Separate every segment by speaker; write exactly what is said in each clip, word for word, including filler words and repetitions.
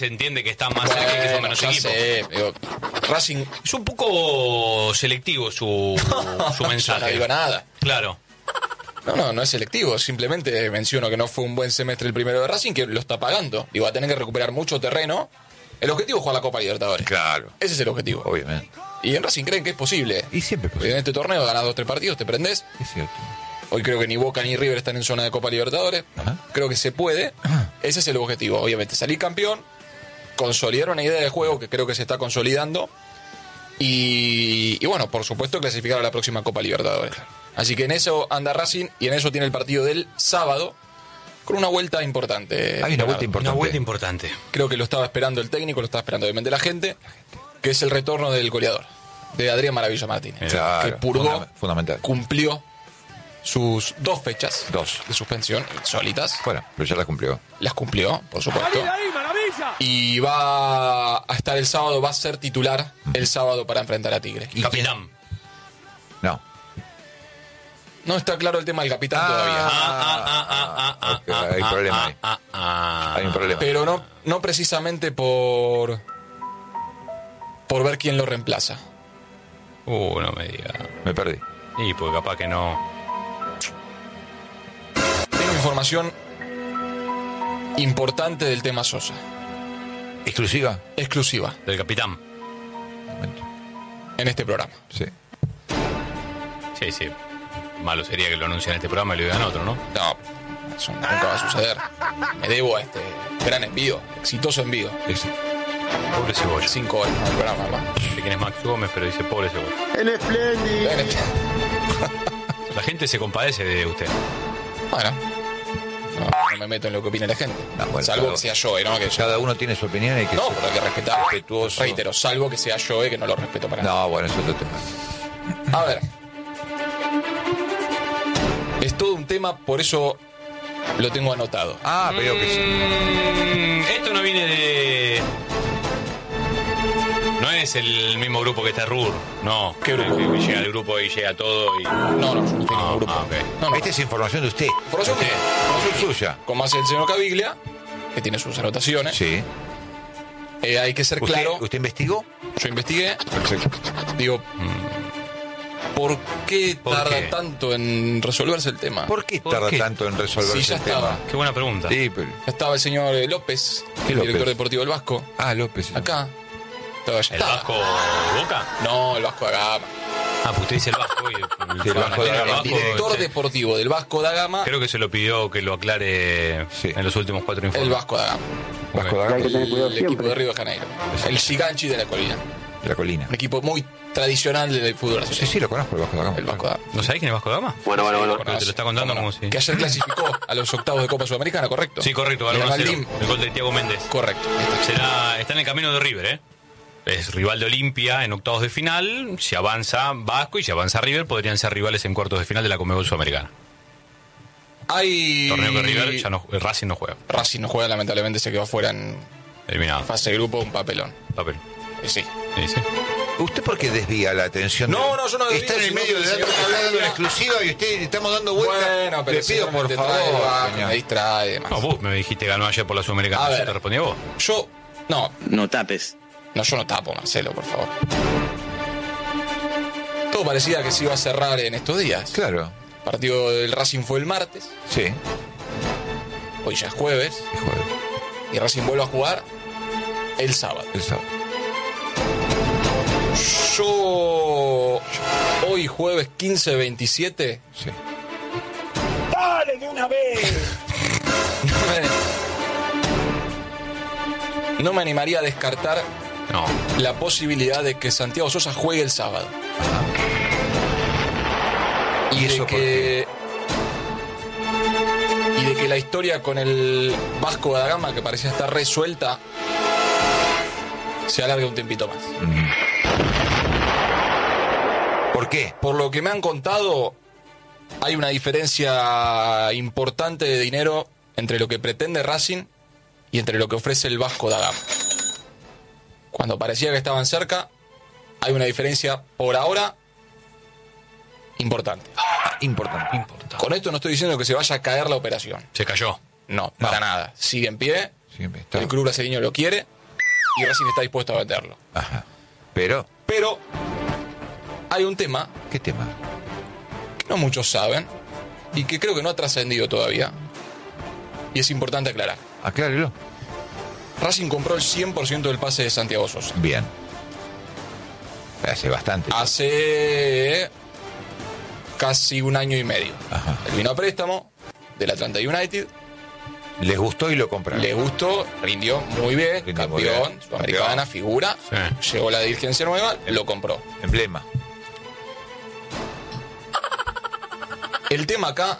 Speaker 1: se entiende que están más cerca y que son menos
Speaker 2: ya
Speaker 1: equipos.
Speaker 2: sé, digo, Racing...
Speaker 1: Es un poco selectivo su, su mensaje.
Speaker 2: Yo no digo nada.
Speaker 1: Claro.
Speaker 2: No, no, no es selectivo. Simplemente menciono que no fue un buen semestre el primero de Racing, que lo está pagando. Digo, va a tener que recuperar mucho terreno. El objetivo es jugar la Copa Libertadores.
Speaker 3: Claro.
Speaker 2: Ese es el objetivo.
Speaker 3: Obviamente.
Speaker 2: Y en Racing creen que es posible.
Speaker 3: Y siempre es posible.
Speaker 2: En este torneo ganás dos o tres partidos, te prendés.
Speaker 3: Es cierto.
Speaker 2: Hoy creo que ni Boca ni River están en zona de Copa Libertadores.
Speaker 3: Ajá.
Speaker 2: Creo que se puede. Ese es el objetivo. Obviamente, salir campeón, consolidar una idea de juego que creo que se está consolidando. Y, y bueno, por supuesto, clasificar a la próxima Copa Libertadores. Así que en eso anda Racing y en eso tiene el partido del sábado con una vuelta importante.
Speaker 3: Hay una vuelta importante.
Speaker 1: Una vuelta importante.
Speaker 2: Creo que lo estaba esperando el técnico, lo estaba esperando obviamente la gente, que es el retorno del goleador, de Adrián Maravilla Martínez.
Speaker 3: Claro,
Speaker 2: que purgó,
Speaker 3: funda- fundamental.
Speaker 2: cumplió sus dos fechas
Speaker 3: Dos.
Speaker 2: de suspensión insólitas.
Speaker 3: Bueno, pero ya la cumplió.
Speaker 2: Las cumplió, por supuesto. Y va a estar el sábado, va a ser titular el sábado para enfrentar a Tigre.
Speaker 3: ¿Y
Speaker 1: Capitán.
Speaker 3: No.
Speaker 2: No está claro el tema del capitán
Speaker 3: Ah,
Speaker 2: todavía.
Speaker 1: Ah, ah, ah, ah,
Speaker 3: ok, hay
Speaker 1: ah,
Speaker 3: problema ahí.
Speaker 1: ah, ah,
Speaker 3: Hay un problema.
Speaker 2: Pero no, no precisamente por por ver quién lo reemplaza.
Speaker 1: Uh, no me diga.
Speaker 3: Me perdí.
Speaker 1: Y porque capaz que no.
Speaker 2: Tengo información importante del tema Sosa.
Speaker 3: ¿Exclusiva?
Speaker 2: Exclusiva
Speaker 1: Del capitán.
Speaker 3: Momento.
Speaker 2: en este programa.
Speaker 3: Sí.
Speaker 1: Sí, sí. Malo sería que lo anuncien en este programa y lo digan otro, ¿no?
Speaker 2: No, eso nunca va a suceder. Me debo a este gran envío, exitoso envío.
Speaker 3: Ese.
Speaker 1: Pobre Cebolla.
Speaker 2: Cinco horas en el programa, hermano.
Speaker 1: No sé quién es Max Gómez, pero dice pobre Cebolla.
Speaker 4: El espléndido.
Speaker 1: La gente se compadece de usted.
Speaker 2: Bueno, no, no me meto en lo que opina la gente.
Speaker 3: No, bueno,
Speaker 2: salvo
Speaker 3: cada-
Speaker 2: que sea yo, ¿eh? ¿no? Que yo-
Speaker 3: Cada uno tiene su opinión y que
Speaker 2: No,
Speaker 3: ser
Speaker 2: pero hay que respetar.
Speaker 3: respetuoso.
Speaker 2: Reitero, salvo que sea yo, ¿eh? Que no lo respeto para nada.
Speaker 3: No, bueno, eso es otro tema.
Speaker 2: A ver. Es todo un tema, por eso lo tengo anotado.
Speaker 3: Ah, pero que sí.
Speaker 1: Mm, esto no viene de... No es el mismo grupo que está Rur. No.
Speaker 2: ¿Qué grupo?
Speaker 1: Que llega el grupo y llega todo y...
Speaker 2: No, no, yo no estoy en
Speaker 1: Ah,
Speaker 2: ningún grupo.
Speaker 1: ah, ok.
Speaker 2: No, no.
Speaker 3: Esta es información de usted.
Speaker 2: Información
Speaker 1: Usted.
Speaker 2: que-
Speaker 3: Suya.
Speaker 2: como hace el señor Caviglia, que tiene sus anotaciones,
Speaker 3: Sí.
Speaker 2: eh, hay que ser
Speaker 3: ¿Usted,
Speaker 2: claro.
Speaker 3: ¿Usted investigó?
Speaker 2: Yo investigué,
Speaker 3: Perfecto.
Speaker 2: digo, ¿por qué
Speaker 1: ¿Por
Speaker 2: tarda
Speaker 1: qué?
Speaker 2: tanto en resolverse el tema?
Speaker 3: ¿Por qué
Speaker 1: ¿Por
Speaker 3: tarda
Speaker 1: qué?
Speaker 3: tanto en resolverse
Speaker 2: Sí, ya
Speaker 3: el
Speaker 2: estaba.
Speaker 3: tema?
Speaker 1: Qué buena pregunta.
Speaker 3: Sí, pero...
Speaker 2: Ya estaba el señor eh, López,
Speaker 3: ¿Qué
Speaker 2: el
Speaker 3: López?
Speaker 2: director deportivo del Vasco,
Speaker 3: Ah, López.
Speaker 2: acá. Estaba, ya
Speaker 1: ¿El
Speaker 2: estaba.
Speaker 1: Vasco Boca?
Speaker 2: No, el Vasco da Gama.
Speaker 1: Ah, pues usted dice el Vasco y el,
Speaker 3: Sí, el Vasco da Gama.
Speaker 2: El director
Speaker 1: sí.
Speaker 2: deportivo del Vasco da Gama,
Speaker 1: Creo que se lo pidió que lo aclare
Speaker 3: Sí.
Speaker 1: en los últimos cuatro informes.
Speaker 2: el Vasco da Gama.
Speaker 3: Vasco da Gama.
Speaker 4: Hay que tener cuidado
Speaker 2: El equipo
Speaker 4: siempre.
Speaker 2: de Río de Janeiro. El Giganchi de la Colina.
Speaker 3: De la colina.
Speaker 2: Un equipo muy tradicional del fútbol
Speaker 3: Sí,
Speaker 2: brasileño.
Speaker 3: sí, lo conozco, el Vasco da Gama.
Speaker 2: El Vasco da Gama.
Speaker 1: ¿No sabés quién es Vasco da Gama?
Speaker 4: Bueno, bueno, bueno.
Speaker 1: Pero te lo está contando
Speaker 2: ¿Cómo no?
Speaker 1: como si...
Speaker 2: Que ayer clasificó a los octavos de Copa Sudamericana, ¿correcto?
Speaker 1: Sí, correcto, ganó
Speaker 2: Y al
Speaker 1: uno a cero.
Speaker 2: Maldim.
Speaker 1: El gol de Thiago Méndez.
Speaker 2: Correcto. Ahí está.
Speaker 1: Será, está en el camino de River, ¿eh? Es rival de Olimpia en octavos de final. Si avanza Vasco y si avanza River, podrían ser rivales en cuartos de final de la Conmebol Sudamericana.
Speaker 2: Hay...
Speaker 1: Torneo que River ya no, Racing no juega.
Speaker 2: Racing no juega, lamentablemente se quedó fuera en
Speaker 1: Eliminado.
Speaker 2: fase de grupo, un papelón.
Speaker 1: Papel.
Speaker 2: Y sí.
Speaker 1: Sí, sí.
Speaker 3: ¿Usted por qué desvía la atención?
Speaker 2: No,
Speaker 3: de-
Speaker 2: no, yo no desvío,
Speaker 3: Está en el
Speaker 2: sino
Speaker 3: medio
Speaker 2: que
Speaker 3: de
Speaker 2: el señor
Speaker 3: está hablando en
Speaker 2: Caviglia-
Speaker 3: exclusiva y usted estamos dando vuelta.
Speaker 2: Bueno, pero
Speaker 3: Le pido por
Speaker 2: seguramente
Speaker 3: favor.
Speaker 2: trae el Vasco,
Speaker 3: señor.
Speaker 2: me distrae y demás.
Speaker 1: No, vos me dijiste que ganó ayer por la
Speaker 2: A
Speaker 1: Sudamericana.
Speaker 2: ver.
Speaker 1: ¿Yo te respondí a vos?
Speaker 2: Yo... No,
Speaker 4: No tapes.
Speaker 2: no, yo no tapo, Marcelo, por favor. Todo parecía que se iba a cerrar en estos días.
Speaker 3: Claro.
Speaker 2: El partido del Racing fue el martes,
Speaker 3: Sí.
Speaker 2: hoy ya es jueves,
Speaker 3: Hijo
Speaker 2: y Racing vuelve a jugar el sábado.
Speaker 3: de... el sábado.
Speaker 2: Yo... Hoy jueves quince veintisiete...
Speaker 3: Sí.
Speaker 4: ¡Dale de una vez!
Speaker 2: No me animaría a descartar
Speaker 1: No.
Speaker 2: la posibilidad de que Santiago Sosa juegue el sábado.
Speaker 3: ¿Y
Speaker 2: de
Speaker 3: eso por
Speaker 2: que y de que la historia con el Vasco da Gama, que parecía estar resuelta, se alargue un tiempito más.
Speaker 3: ¿Por qué?
Speaker 2: Por lo que me han contado, hay una diferencia importante de dinero entre lo que pretende Racing y entre lo que ofrece el Vasco da Gama. Cuando parecía que estaban cerca, hay una diferencia por ahora importante.
Speaker 3: Ah, importante.
Speaker 1: Importa.
Speaker 2: Con esto no estoy diciendo que se vaya a caer la operación.
Speaker 1: Se cayó.
Speaker 2: No, para nada. Sigue en pie,
Speaker 3: Sí, está.
Speaker 2: El club brasileño lo quiere y Racing está dispuesto a venderlo.
Speaker 3: Ajá. Pero,
Speaker 2: Pero hay un tema
Speaker 3: ¿qué tema?
Speaker 2: que no muchos saben y que creo que no ha trascendido todavía. Y es importante aclarar.
Speaker 3: Aclárelo.
Speaker 2: Racing compró el cien por ciento del pase de Santiago Sosa.
Speaker 3: Bien. Hace bastante.
Speaker 2: Hace casi un año y medio.
Speaker 3: Ajá.
Speaker 2: Él vino a préstamo del Atlanta United.
Speaker 3: Les gustó y lo compraron.
Speaker 2: Le gustó, rindió muy bien,
Speaker 3: Rindió muy
Speaker 2: campeón,
Speaker 3: bien.
Speaker 2: sudamericana,
Speaker 3: Campeón.
Speaker 2: figura.
Speaker 1: Sí.
Speaker 2: Llegó la dirigencia nueva, lo compró.
Speaker 3: Emblema.
Speaker 2: El tema acá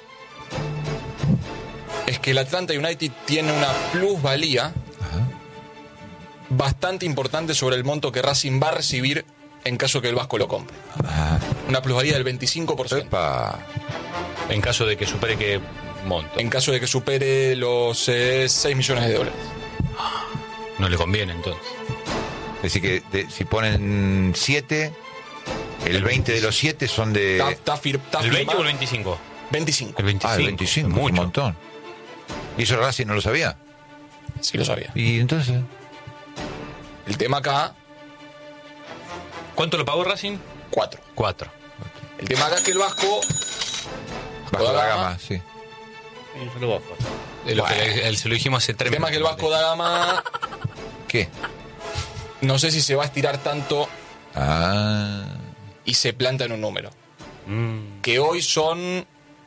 Speaker 2: es que el Atlanta United tiene una plusvalía
Speaker 3: Ajá.
Speaker 2: bastante importante sobre el monto que Racing va a recibir en caso que el Vasco lo compre.
Speaker 3: Ajá.
Speaker 2: Una plusvalía del veinticinco por ciento.
Speaker 3: Epa.
Speaker 1: En caso de que supere qué monto.
Speaker 2: En caso de que supere los eh, seis millones de dólares.
Speaker 1: No le conviene entonces.
Speaker 3: Es decir, que de- si ponen siete, el veinte de los siete son de.
Speaker 2: Está, está fir- está
Speaker 1: ¿El veinte
Speaker 2: firmado.
Speaker 1: o el veinticinco?
Speaker 2: veinticinco.
Speaker 1: El veinticinco.
Speaker 3: Ah, el veinticinco, un
Speaker 1: Mucho.
Speaker 3: montón. ¿Y eso Racing no lo sabía?
Speaker 2: Sí lo sabía.
Speaker 3: Y entonces.
Speaker 2: El tema acá,
Speaker 1: ¿Cuánto lo pagó Racing?
Speaker 2: cuatro.
Speaker 1: Cuatro.
Speaker 2: El tema acá es que el Vasco
Speaker 3: Bajo
Speaker 2: da
Speaker 3: la
Speaker 2: gama.
Speaker 3: gama, sí.
Speaker 1: De lo que le- el- se lo dijimos hace tres
Speaker 2: El tema es que el
Speaker 1: minutos.
Speaker 2: Vasco da Gama,
Speaker 3: ¿Qué?
Speaker 2: no sé si se va a estirar tanto
Speaker 3: Ah.
Speaker 2: y se planta en un número.
Speaker 1: Mm.
Speaker 2: Que hoy son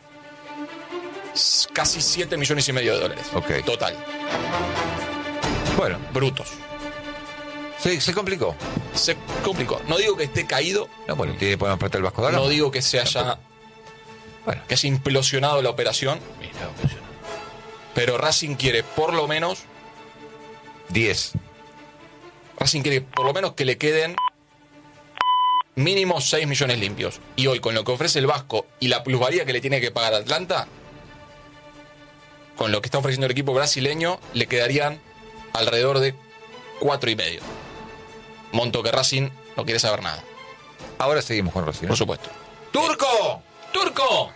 Speaker 2: s- casi siete millones y medio de dólares.
Speaker 3: Ok.
Speaker 2: Total.
Speaker 3: Bueno,
Speaker 2: Brutos.
Speaker 3: se, se complicó.
Speaker 2: Se complicó. No digo que esté caído,
Speaker 3: No, bueno, tiene que poner plata el Vasco da Gama.
Speaker 2: no digo que se haya,
Speaker 3: Bueno,
Speaker 2: que haya implosionado la operación,
Speaker 1: Mira, impresionante.
Speaker 2: pero Racing quiere por lo menos,
Speaker 3: diez.
Speaker 2: Racing quiere por lo menos que le queden mínimo seis millones limpios. Y hoy, con lo que ofrece el Vasco y la plusvalía que le tiene que pagar Atlanta, con lo que está ofreciendo el equipo brasileño, le quedarían alrededor de cuatro y medio. Monto que Racing no quiere saber nada,
Speaker 3: Ahora seguimos con Racing. ¿no?
Speaker 2: por supuesto.
Speaker 3: ¡Turco!
Speaker 1: ¡Turco!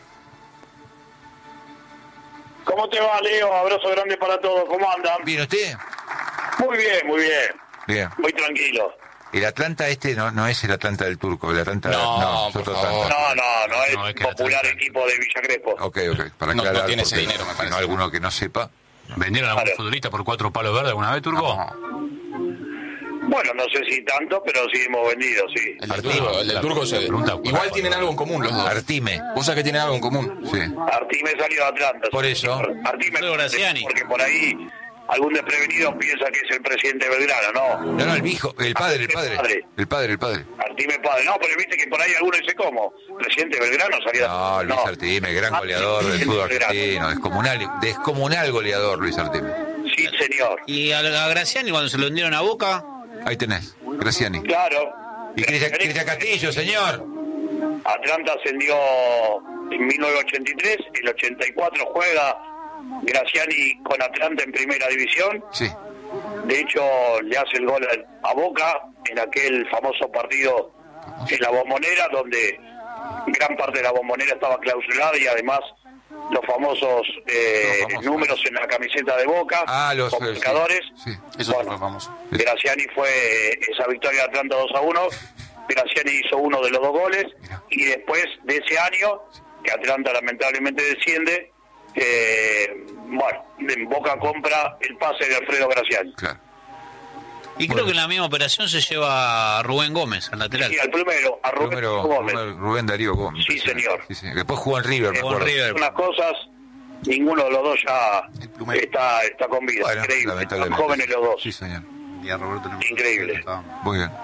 Speaker 4: ¿Cómo te va, Leo? Abrazo grande para todos. ¿Cómo andan?
Speaker 3: ¿Viene usted?
Speaker 4: Muy bien, muy bien.
Speaker 3: Bien.
Speaker 4: Muy tranquilo.
Speaker 3: El Atlanta este no, no es el Atlanta del Turco. El Atlanta.
Speaker 2: No,
Speaker 3: es
Speaker 2: por
Speaker 3: otro
Speaker 2: favor.
Speaker 3: Atlanta.
Speaker 4: No, no, no es,
Speaker 1: No, es que la
Speaker 4: popular
Speaker 1: Atlanta-
Speaker 4: equipo de Villa Crespo.
Speaker 3: Ok, ok. Para
Speaker 2: No, no
Speaker 3: aclarar.
Speaker 2: tiene ese
Speaker 3: porque
Speaker 2: dinero, me
Speaker 3: si
Speaker 2: parece.
Speaker 3: no, alguno que no sepa.
Speaker 1: ¿Vendieron a algún
Speaker 4: Claro.
Speaker 1: futbolista por cuatro palos verdes alguna vez, Turco?
Speaker 4: Bueno, no sé si tanto, pero sí hemos vendido, sí.
Speaker 2: El del Turco, el del Turco se-
Speaker 1: Pregunta,
Speaker 2: igual
Speaker 1: ¿cuál?
Speaker 2: tienen algo en común los dos.
Speaker 3: Artime.
Speaker 2: Vos sabés que tienen algo en común.
Speaker 3: Sí.
Speaker 4: Artime salió de Atlanta.
Speaker 3: Por
Speaker 4: sí,
Speaker 3: eso.
Speaker 4: señor. Artime,
Speaker 5: Alfredo Graciani.
Speaker 4: porque por ahí algún desprevenido piensa que es el presidente Belgrano, no.
Speaker 3: No, no, el hijo, el padre, el padre.
Speaker 4: Padre.
Speaker 3: El padre, el padre.
Speaker 4: Artime padre, no, pero viste que por ahí alguno dice cómo. Presidente Belgrano salía.
Speaker 3: No, Luis Artime, gran goleador del fútbol argentino. Descomunal, descomunal goleador, Luis Artime.
Speaker 4: Sí, señor.
Speaker 5: Y a, a Graciani cuando se lo hundieron a Boca,
Speaker 3: Ahí tenés, Graciani.
Speaker 4: Claro.
Speaker 3: Y Cristian Cristian Castillo, señor.
Speaker 4: Atlanta ascendió en mil novecientos ochenta y tres, el ochenta y cuatro juega Graciani con Atlanta en primera división.
Speaker 3: Sí.
Speaker 4: De hecho, le hace el gol a Boca en aquel famoso partido en la Bombonera, donde gran parte de la Bombonera estaba clausurada y además los famosos, eh,
Speaker 2: Los famosos.
Speaker 4: números en la camiseta de Boca,
Speaker 3: Ah, los
Speaker 4: con
Speaker 3: eh,
Speaker 4: marcadores.
Speaker 3: Sí. sí.
Speaker 2: Eso
Speaker 4: Bueno.
Speaker 2: fue famoso.
Speaker 4: Graciani fue esa victoria de Atlanta dos a uno. Graciani hizo uno de los dos goles.
Speaker 3: Mira.
Speaker 4: Y después de ese año, que Atlanta lamentablemente desciende, eh, bueno, en Boca compra el pase de Alfredo Graciani.
Speaker 3: Claro.
Speaker 5: y creo que en la misma operación se lleva a Rubén Gómez, al lateral.
Speaker 4: Y al primero, a Rubén
Speaker 3: Número,
Speaker 4: Gómez.
Speaker 3: Rubén, Rubén Darío Gómez.
Speaker 4: Sí, señor.
Speaker 3: Sí, sí. Después jugó en River, me
Speaker 4: Eh,
Speaker 5: Con
Speaker 3: acuerdo.
Speaker 5: River.
Speaker 4: Unas cosas, ninguno de los dos ya
Speaker 2: El plumero.
Speaker 4: está, está con vida.
Speaker 3: Bueno,
Speaker 4: Increíble. Están
Speaker 3: lamentablemente.
Speaker 4: jóvenes los dos.
Speaker 3: Sí, señor.
Speaker 4: Increíble.
Speaker 3: Muy bien.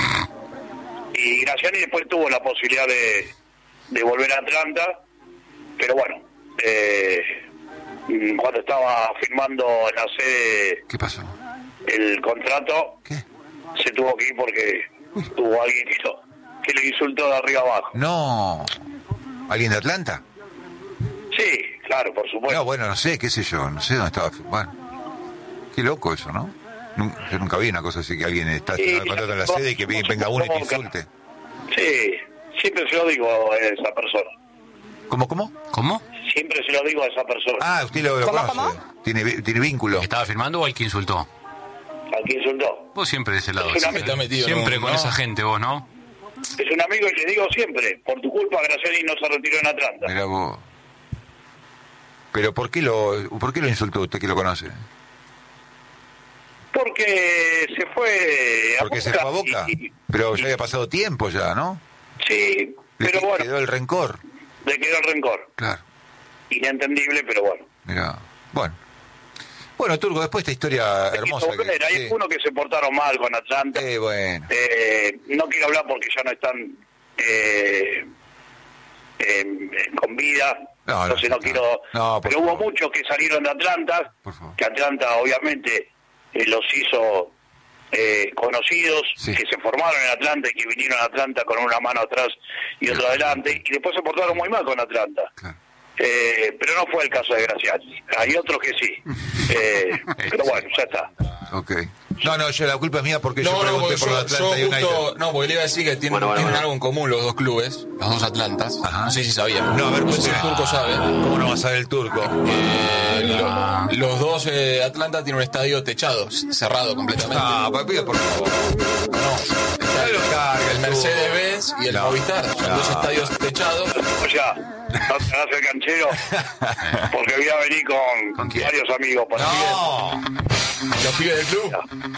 Speaker 4: Y Graciani después tuvo la posibilidad de, de volver a Atlanta, pero bueno, eh, cuando estaba firmando en la sede
Speaker 3: ¿Qué pasó?
Speaker 4: el contrato,
Speaker 3: ¿Qué?
Speaker 4: se tuvo que ir porque hubo alguien que, lo- que le insultó de arriba abajo.
Speaker 3: No. ¿Alguien de Atlanta?
Speaker 4: Sí, claro, por supuesto.
Speaker 3: No, bueno, no sé, qué sé yo, no sé dónde estaba. Bueno, qué loco eso, ¿no? Nun- Yo nunca vi una cosa así que alguien está
Speaker 4: Sí,
Speaker 3: haciendo el contrato en la sede y que
Speaker 4: por
Speaker 3: venga uno y te
Speaker 4: supuesto,
Speaker 3: insulte.
Speaker 4: Sí, siempre se lo digo a esa persona.
Speaker 3: ¿Cómo, cómo?
Speaker 1: ¿Cómo?
Speaker 4: Siempre se lo digo a esa persona.
Speaker 3: Ah, usted lo, lo
Speaker 6: ¿Cómo,
Speaker 3: conoce.
Speaker 6: cómo?
Speaker 3: Usted ¿Tiene, tiene vínculo?
Speaker 1: ¿Estaba firmando o al que insultó?
Speaker 4: Al que insultó.
Speaker 1: Vos siempre de ese lado.
Speaker 4: Es un
Speaker 1: Siempre,
Speaker 2: amigo metido,
Speaker 1: siempre
Speaker 2: ¿no?
Speaker 1: con
Speaker 2: ¿no?
Speaker 1: esa gente vos, ¿no?
Speaker 4: Es un amigo y le digo siempre, por tu culpa Graciani no se retiró en Atlanta.
Speaker 3: Mirá vos. Pero ¿por qué lo, por qué lo insultó usted que lo conoce?
Speaker 4: Porque se fue a
Speaker 3: Porque se fue a Boca.
Speaker 4: y-
Speaker 3: Pero
Speaker 4: y-
Speaker 3: ya había pasado tiempo ya, ¿no?
Speaker 4: Sí,
Speaker 3: Le
Speaker 4: pero
Speaker 3: que-
Speaker 4: bueno,
Speaker 3: quedó el rencor.
Speaker 4: le quedó el rencor.
Speaker 3: Claro.
Speaker 4: Inentendible, pero bueno.
Speaker 3: Mirá. Bueno. Bueno, Turco, después esta historia
Speaker 4: Se
Speaker 3: hermosa.
Speaker 4: quiso volver. Hay
Speaker 3: sí.
Speaker 4: algunos que se portaron mal con Atlanta.
Speaker 3: Eh, bueno.
Speaker 4: Eh, no quiero hablar porque ya no están eh, eh, con vida.
Speaker 3: No, no,
Speaker 4: entonces no,
Speaker 3: no.
Speaker 4: quiero...
Speaker 3: No, por
Speaker 4: pero hubo
Speaker 3: favor.
Speaker 4: muchos que salieron de Atlanta,
Speaker 3: Por favor.
Speaker 4: que Atlanta obviamente eh, los hizo eh, conocidos,
Speaker 3: Sí.
Speaker 4: que se formaron en Atlanta y que vinieron a Atlanta con una mano atrás y otra adelante, y después se portaron muy mal con Atlanta.
Speaker 3: Claro.
Speaker 4: Eh, pero no fue el caso de Graciani. Hay otros que sí. Eh, pero bueno, ya está.
Speaker 3: Ok. No, no, yo la culpa es mía porque yo
Speaker 2: No, no,
Speaker 3: pregunté
Speaker 2: porque
Speaker 3: por
Speaker 2: yo,
Speaker 3: los Atlanta
Speaker 2: yo
Speaker 3: United.
Speaker 2: justo, no, porque le iba a decir que tienen,
Speaker 4: Bueno, bueno,
Speaker 2: tienen
Speaker 4: bueno.
Speaker 2: algo en común los dos clubes, los dos Atlantas.
Speaker 3: Ajá.
Speaker 2: No sé si sabían.
Speaker 3: No, a ver,
Speaker 2: no sé si el
Speaker 3: cuénteme.
Speaker 2: turco sabe.
Speaker 3: ¿Cómo no va a saber el Turco?
Speaker 2: Eh, lo- los dos eh, Atlanta tienen un estadio techado, cerrado completamente.
Speaker 3: Ah, papi, por favor.
Speaker 2: No,
Speaker 3: No lo carga
Speaker 2: el Mercedes-Benz y el
Speaker 3: No.
Speaker 2: Movistar. Son
Speaker 3: No.
Speaker 2: dos estadios techados.
Speaker 4: O ya, no te hagas el canchero, porque voy a venir con,
Speaker 3: ¿Con quién?
Speaker 4: varios amigos para
Speaker 3: No.
Speaker 2: Los pibes del club.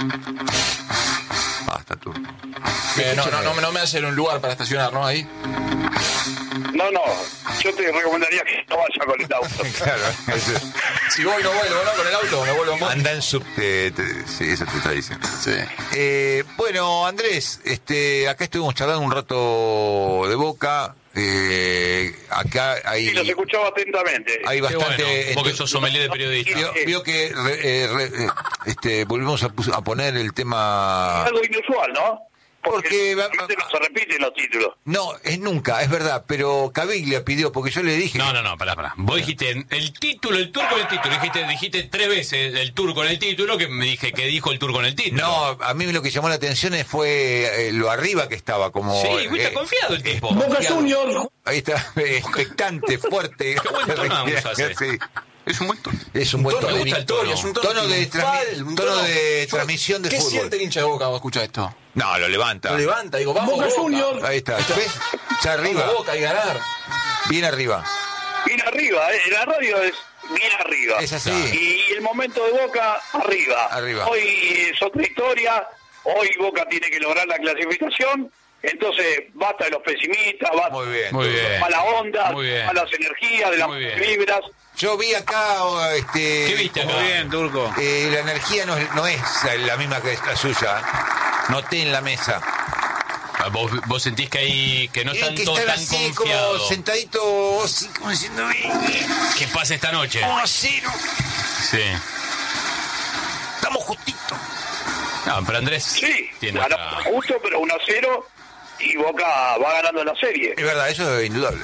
Speaker 3: Basta, Turco.
Speaker 2: Eh, no, no, no, me- no me hacen un lugar para estacionar, ¿no? Ahí.
Speaker 4: No, no, yo te recomendaría que no vaya con el auto.
Speaker 3: Claro. ese-
Speaker 2: Si voy no vuelvo, ¿no? Con el auto, me vuelvo en bote.
Speaker 3: Anda en subte. te- Sí, eso te está diciendo.
Speaker 2: Sí.
Speaker 3: Eh, bueno, Andrés, este, acá estuvimos charlando un rato de Boca. Eh, acá hay,
Speaker 4: Sí, los escuchaba atentamente.
Speaker 3: hay
Speaker 1: Qué
Speaker 3: bastante.
Speaker 1: bueno, porque
Speaker 3: ente-
Speaker 1: sos sommelier de periodista.
Speaker 3: vio, vio que re- eh, re- eh, este, volvimos a, pus- a poner el tema.
Speaker 4: Algo inusual, ¿no?
Speaker 3: Porque va-
Speaker 4: realmente no se repiten los títulos.
Speaker 3: No, es nunca, es verdad, pero Caviglia pidió, porque yo le dije.
Speaker 1: No, no, no, pará, pará. Vos dijiste el título, el turco en el título. Dijiste, dijiste tres veces el turco en el título, que me dije que dijo el turco en el título.
Speaker 3: No, a mí lo que llamó la atención es- fue eh, lo arriba que estaba, como.
Speaker 1: Sí, fuiste
Speaker 3: eh,
Speaker 1: confiado el tipo.
Speaker 3: confiado. Ahí está, eh, expectante, fuerte.
Speaker 1: Qué buen tono hace.
Speaker 3: Sí.
Speaker 1: Es un buen tono.
Speaker 3: Es un buen
Speaker 2: Tono
Speaker 3: tono.
Speaker 2: de
Speaker 1: gusta el
Speaker 2: victoria,
Speaker 1: tono.
Speaker 2: es un tono,
Speaker 3: Tono de
Speaker 2: triunfal,
Speaker 3: transmi-
Speaker 2: un
Speaker 3: tono de
Speaker 2: Yo-
Speaker 3: transmisión de
Speaker 2: ¿Qué
Speaker 3: fútbol.
Speaker 2: siente el hincha de Boca cuando escucha esto?
Speaker 3: No, lo levanta.
Speaker 2: Lo levanta, digo, vamos Boca.
Speaker 3: Ahí está. ¿Ves? Ya arriba.
Speaker 2: Vamos Boca y ganar.
Speaker 3: Bien arriba.
Speaker 4: Bien arriba, ¿eh? La radio es bien arriba.
Speaker 3: Es así.
Speaker 4: Y el momento de Boca, arriba.
Speaker 3: Arriba.
Speaker 4: Hoy es otra historia. Hoy Boca tiene que lograr la clasificación. Entonces, basta de los pesimistas, basta
Speaker 3: Muy bien.
Speaker 1: Muy
Speaker 4: de
Speaker 1: bien.
Speaker 4: mala onda,
Speaker 1: Muy bien.
Speaker 4: malas energías, de las
Speaker 1: Muy bien.
Speaker 4: vibras.
Speaker 3: Yo vi acá, este.
Speaker 1: ¿Qué viste acá?
Speaker 5: Muy bien, Turco.
Speaker 3: Eh, la energía no es, no es la misma que la suya. Noté en la mesa.
Speaker 1: Ah, ¿Vos, vos sentís que hay que no
Speaker 3: Eh,
Speaker 1: están
Speaker 3: que
Speaker 1: todos
Speaker 3: están
Speaker 1: tan
Speaker 3: así como
Speaker 1: confiados.
Speaker 3: sentaditos, así como diciendo, "Eh,
Speaker 1: ¿Qué pasa esta noche?
Speaker 3: uno a cero,
Speaker 1: Sí.
Speaker 3: estamos justitos.
Speaker 1: No, pero Andrés
Speaker 4: Sí,
Speaker 1: tiene
Speaker 4: ganó
Speaker 1: otra-
Speaker 4: justo, pero uno a cero. Y Boca va ganando la serie.
Speaker 3: Es verdad, eso es indudable.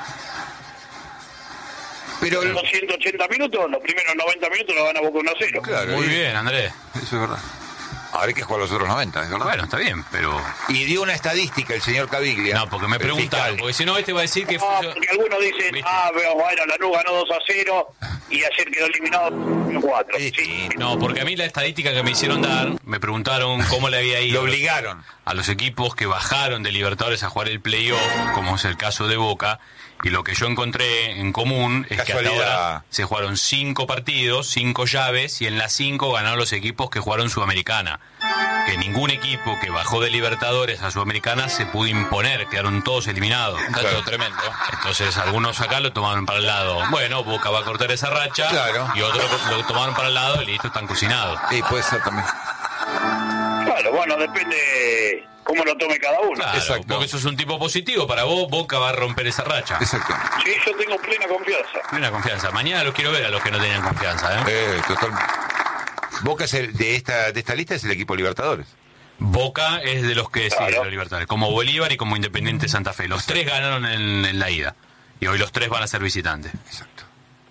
Speaker 3: Pero,
Speaker 4: En los ciento ochenta minutos, los primeros noventa minutos lo gana Boca uno a cero.
Speaker 3: claro,
Speaker 1: Muy
Speaker 3: y-
Speaker 1: bien, Andrés.
Speaker 3: eso es verdad. Ahora hay que jugar los otros noventa, es verdad.
Speaker 1: Bueno, está bien, pero...
Speaker 3: Y dio una estadística el señor Caviglia.
Speaker 1: No, porque me
Speaker 3: el
Speaker 1: preguntaron,
Speaker 3: fiscal.
Speaker 1: porque si no este va a decir que...
Speaker 4: Ah,
Speaker 1: fue-
Speaker 4: porque algunos dicen,
Speaker 1: ¿Viste?
Speaker 4: ah, pero bueno, Lanús ganó dos a cero y ayer quedó eliminado cuatro.
Speaker 3: Es
Speaker 4: Sí,
Speaker 3: distinto.
Speaker 1: No, porque a mí la estadística que me hicieron dar, me preguntaron cómo le había ido
Speaker 3: Lo obligaron.
Speaker 1: a los equipos que bajaron de Libertadores a jugar el playoff, como es el caso de Boca, y lo que yo encontré en común es que hasta
Speaker 3: Casualidad.
Speaker 1: ahora se jugaron cinco partidos, cinco llaves, y en las cinco ganaron los equipos que jugaron Sudamericana. Que ningún equipo que bajó de Libertadores a Sudamericana se pudo imponer, quedaron todos eliminados.
Speaker 2: Un dato
Speaker 3: Claro.
Speaker 2: tremendo.
Speaker 1: Entonces algunos acá lo tomaron para el lado, bueno, Boca va a cortar esa racha,
Speaker 3: Claro.
Speaker 1: y otros lo tomaron para el lado y listo, están cocinados.
Speaker 3: Sí, puede ser también.
Speaker 4: claro, bueno, depende cómo lo tome cada uno.
Speaker 1: Claro,
Speaker 3: Exacto.
Speaker 1: porque eso es un tipo positivo. Para vos, Boca va a romper esa racha.
Speaker 3: Exacto.
Speaker 4: Sí, yo tengo plena confianza.
Speaker 1: Plena confianza. Mañana los quiero ver a los que no tenían confianza. ¿eh?
Speaker 3: Eh, totalmente. Boca es el, de esta de esta lista es el equipo Libertadores.
Speaker 1: Boca es de los que sí,
Speaker 4: Claro.
Speaker 1: de los Libertadores. Como Bolívar y como Independiente Santa Fe. Los tres ganaron en, en la ida. Y hoy los tres van a ser visitantes.
Speaker 3: Exacto.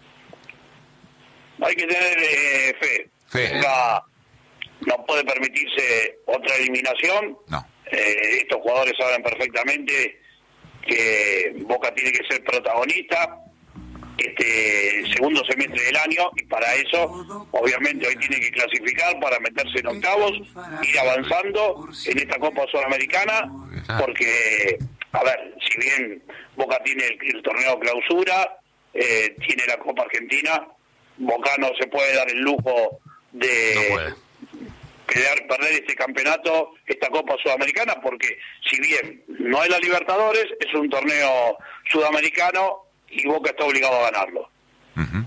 Speaker 4: Hay que tener eh, fe.
Speaker 3: Fe.
Speaker 4: Boca no puede permitirse otra eliminación.
Speaker 3: No.
Speaker 4: Eh, estos jugadores saben perfectamente que Boca tiene que ser protagonista este segundo semestre del año, y para eso obviamente hoy tiene que clasificar para meterse en octavos, ir avanzando en esta Copa Sudamericana, porque, a ver, si bien Boca tiene el, el torneo clausura, eh, tiene la Copa Argentina, Boca no se puede dar el lujo de
Speaker 1: No puede.
Speaker 4: quedar, perder este campeonato, esta Copa Sudamericana, porque si bien no es la Libertadores, es un torneo sudamericano y Boca está obligado a ganarlo.
Speaker 3: Uh-huh.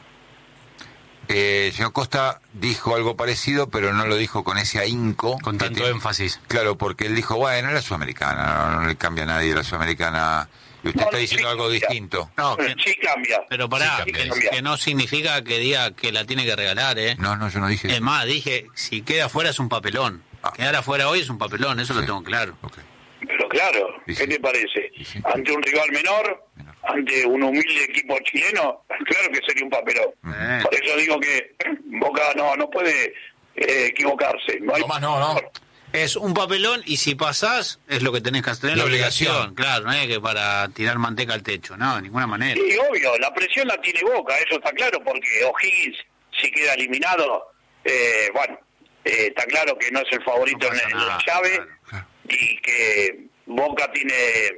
Speaker 3: Eh, el señor Costa dijo algo parecido, pero no lo dijo con ese ahínco.
Speaker 1: Con
Speaker 3: que
Speaker 1: tanto
Speaker 3: tiene.
Speaker 1: énfasis.
Speaker 3: Claro, porque él dijo, bueno, la Sudamericana, no, no le cambia a nadie la Sudamericana. Y usted
Speaker 4: No,
Speaker 3: está
Speaker 4: no,
Speaker 3: diciendo
Speaker 4: sí
Speaker 3: algo
Speaker 4: cambia.
Speaker 3: distinto.
Speaker 5: No, que-
Speaker 4: Sí cambia.
Speaker 5: pero pará,
Speaker 1: Sí,
Speaker 5: que,
Speaker 4: cambia.
Speaker 5: que no significa que diga que la tiene que regalar, ¿eh?
Speaker 3: No, no, yo no dije
Speaker 5: Es
Speaker 3: eso.
Speaker 5: más, dije, si queda afuera es un papelón.
Speaker 3: Ah.
Speaker 5: Quedar afuera hoy es un papelón, eso
Speaker 3: Sí.
Speaker 5: lo tengo claro.
Speaker 3: Ok.
Speaker 4: Pero claro,
Speaker 3: Sí,
Speaker 4: ¿qué
Speaker 3: sí.
Speaker 4: te parece?
Speaker 3: Sí, sí.
Speaker 4: Ante un rival menor,
Speaker 3: Menor.
Speaker 4: ante un humilde equipo chileno, claro que sería un papelón.
Speaker 5: Eh.
Speaker 4: Por eso digo que Boca no no puede eh, equivocarse. No hay
Speaker 2: No más no, no.
Speaker 5: Es un papelón y si pasás es lo que tenés que hacer,
Speaker 3: La
Speaker 5: la
Speaker 3: obligación.
Speaker 5: obligación. Claro, no es que para tirar manteca al techo, no, de ninguna manera.
Speaker 4: Sí, obvio, la presión la tiene Boca, eso está claro, porque O'Higgins, si queda eliminado, eh, bueno, eh, está claro que no es el favorito
Speaker 5: No
Speaker 4: en,
Speaker 5: pasa
Speaker 4: en la
Speaker 5: nada,
Speaker 4: llave,
Speaker 5: claro.
Speaker 3: Claro.
Speaker 4: y que Boca tiene,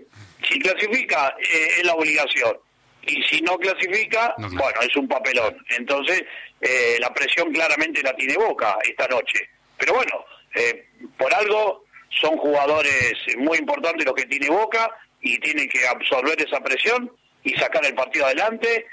Speaker 4: si clasifica, eh, es la obligación, y si no clasifica,
Speaker 1: No, claro.
Speaker 4: bueno, es un papelón. Entonces, eh, la presión claramente la tiene Boca esta noche. Pero bueno, eh, por algo son jugadores muy importantes los que tiene Boca, y tienen que absorber esa presión y sacar el partido adelante,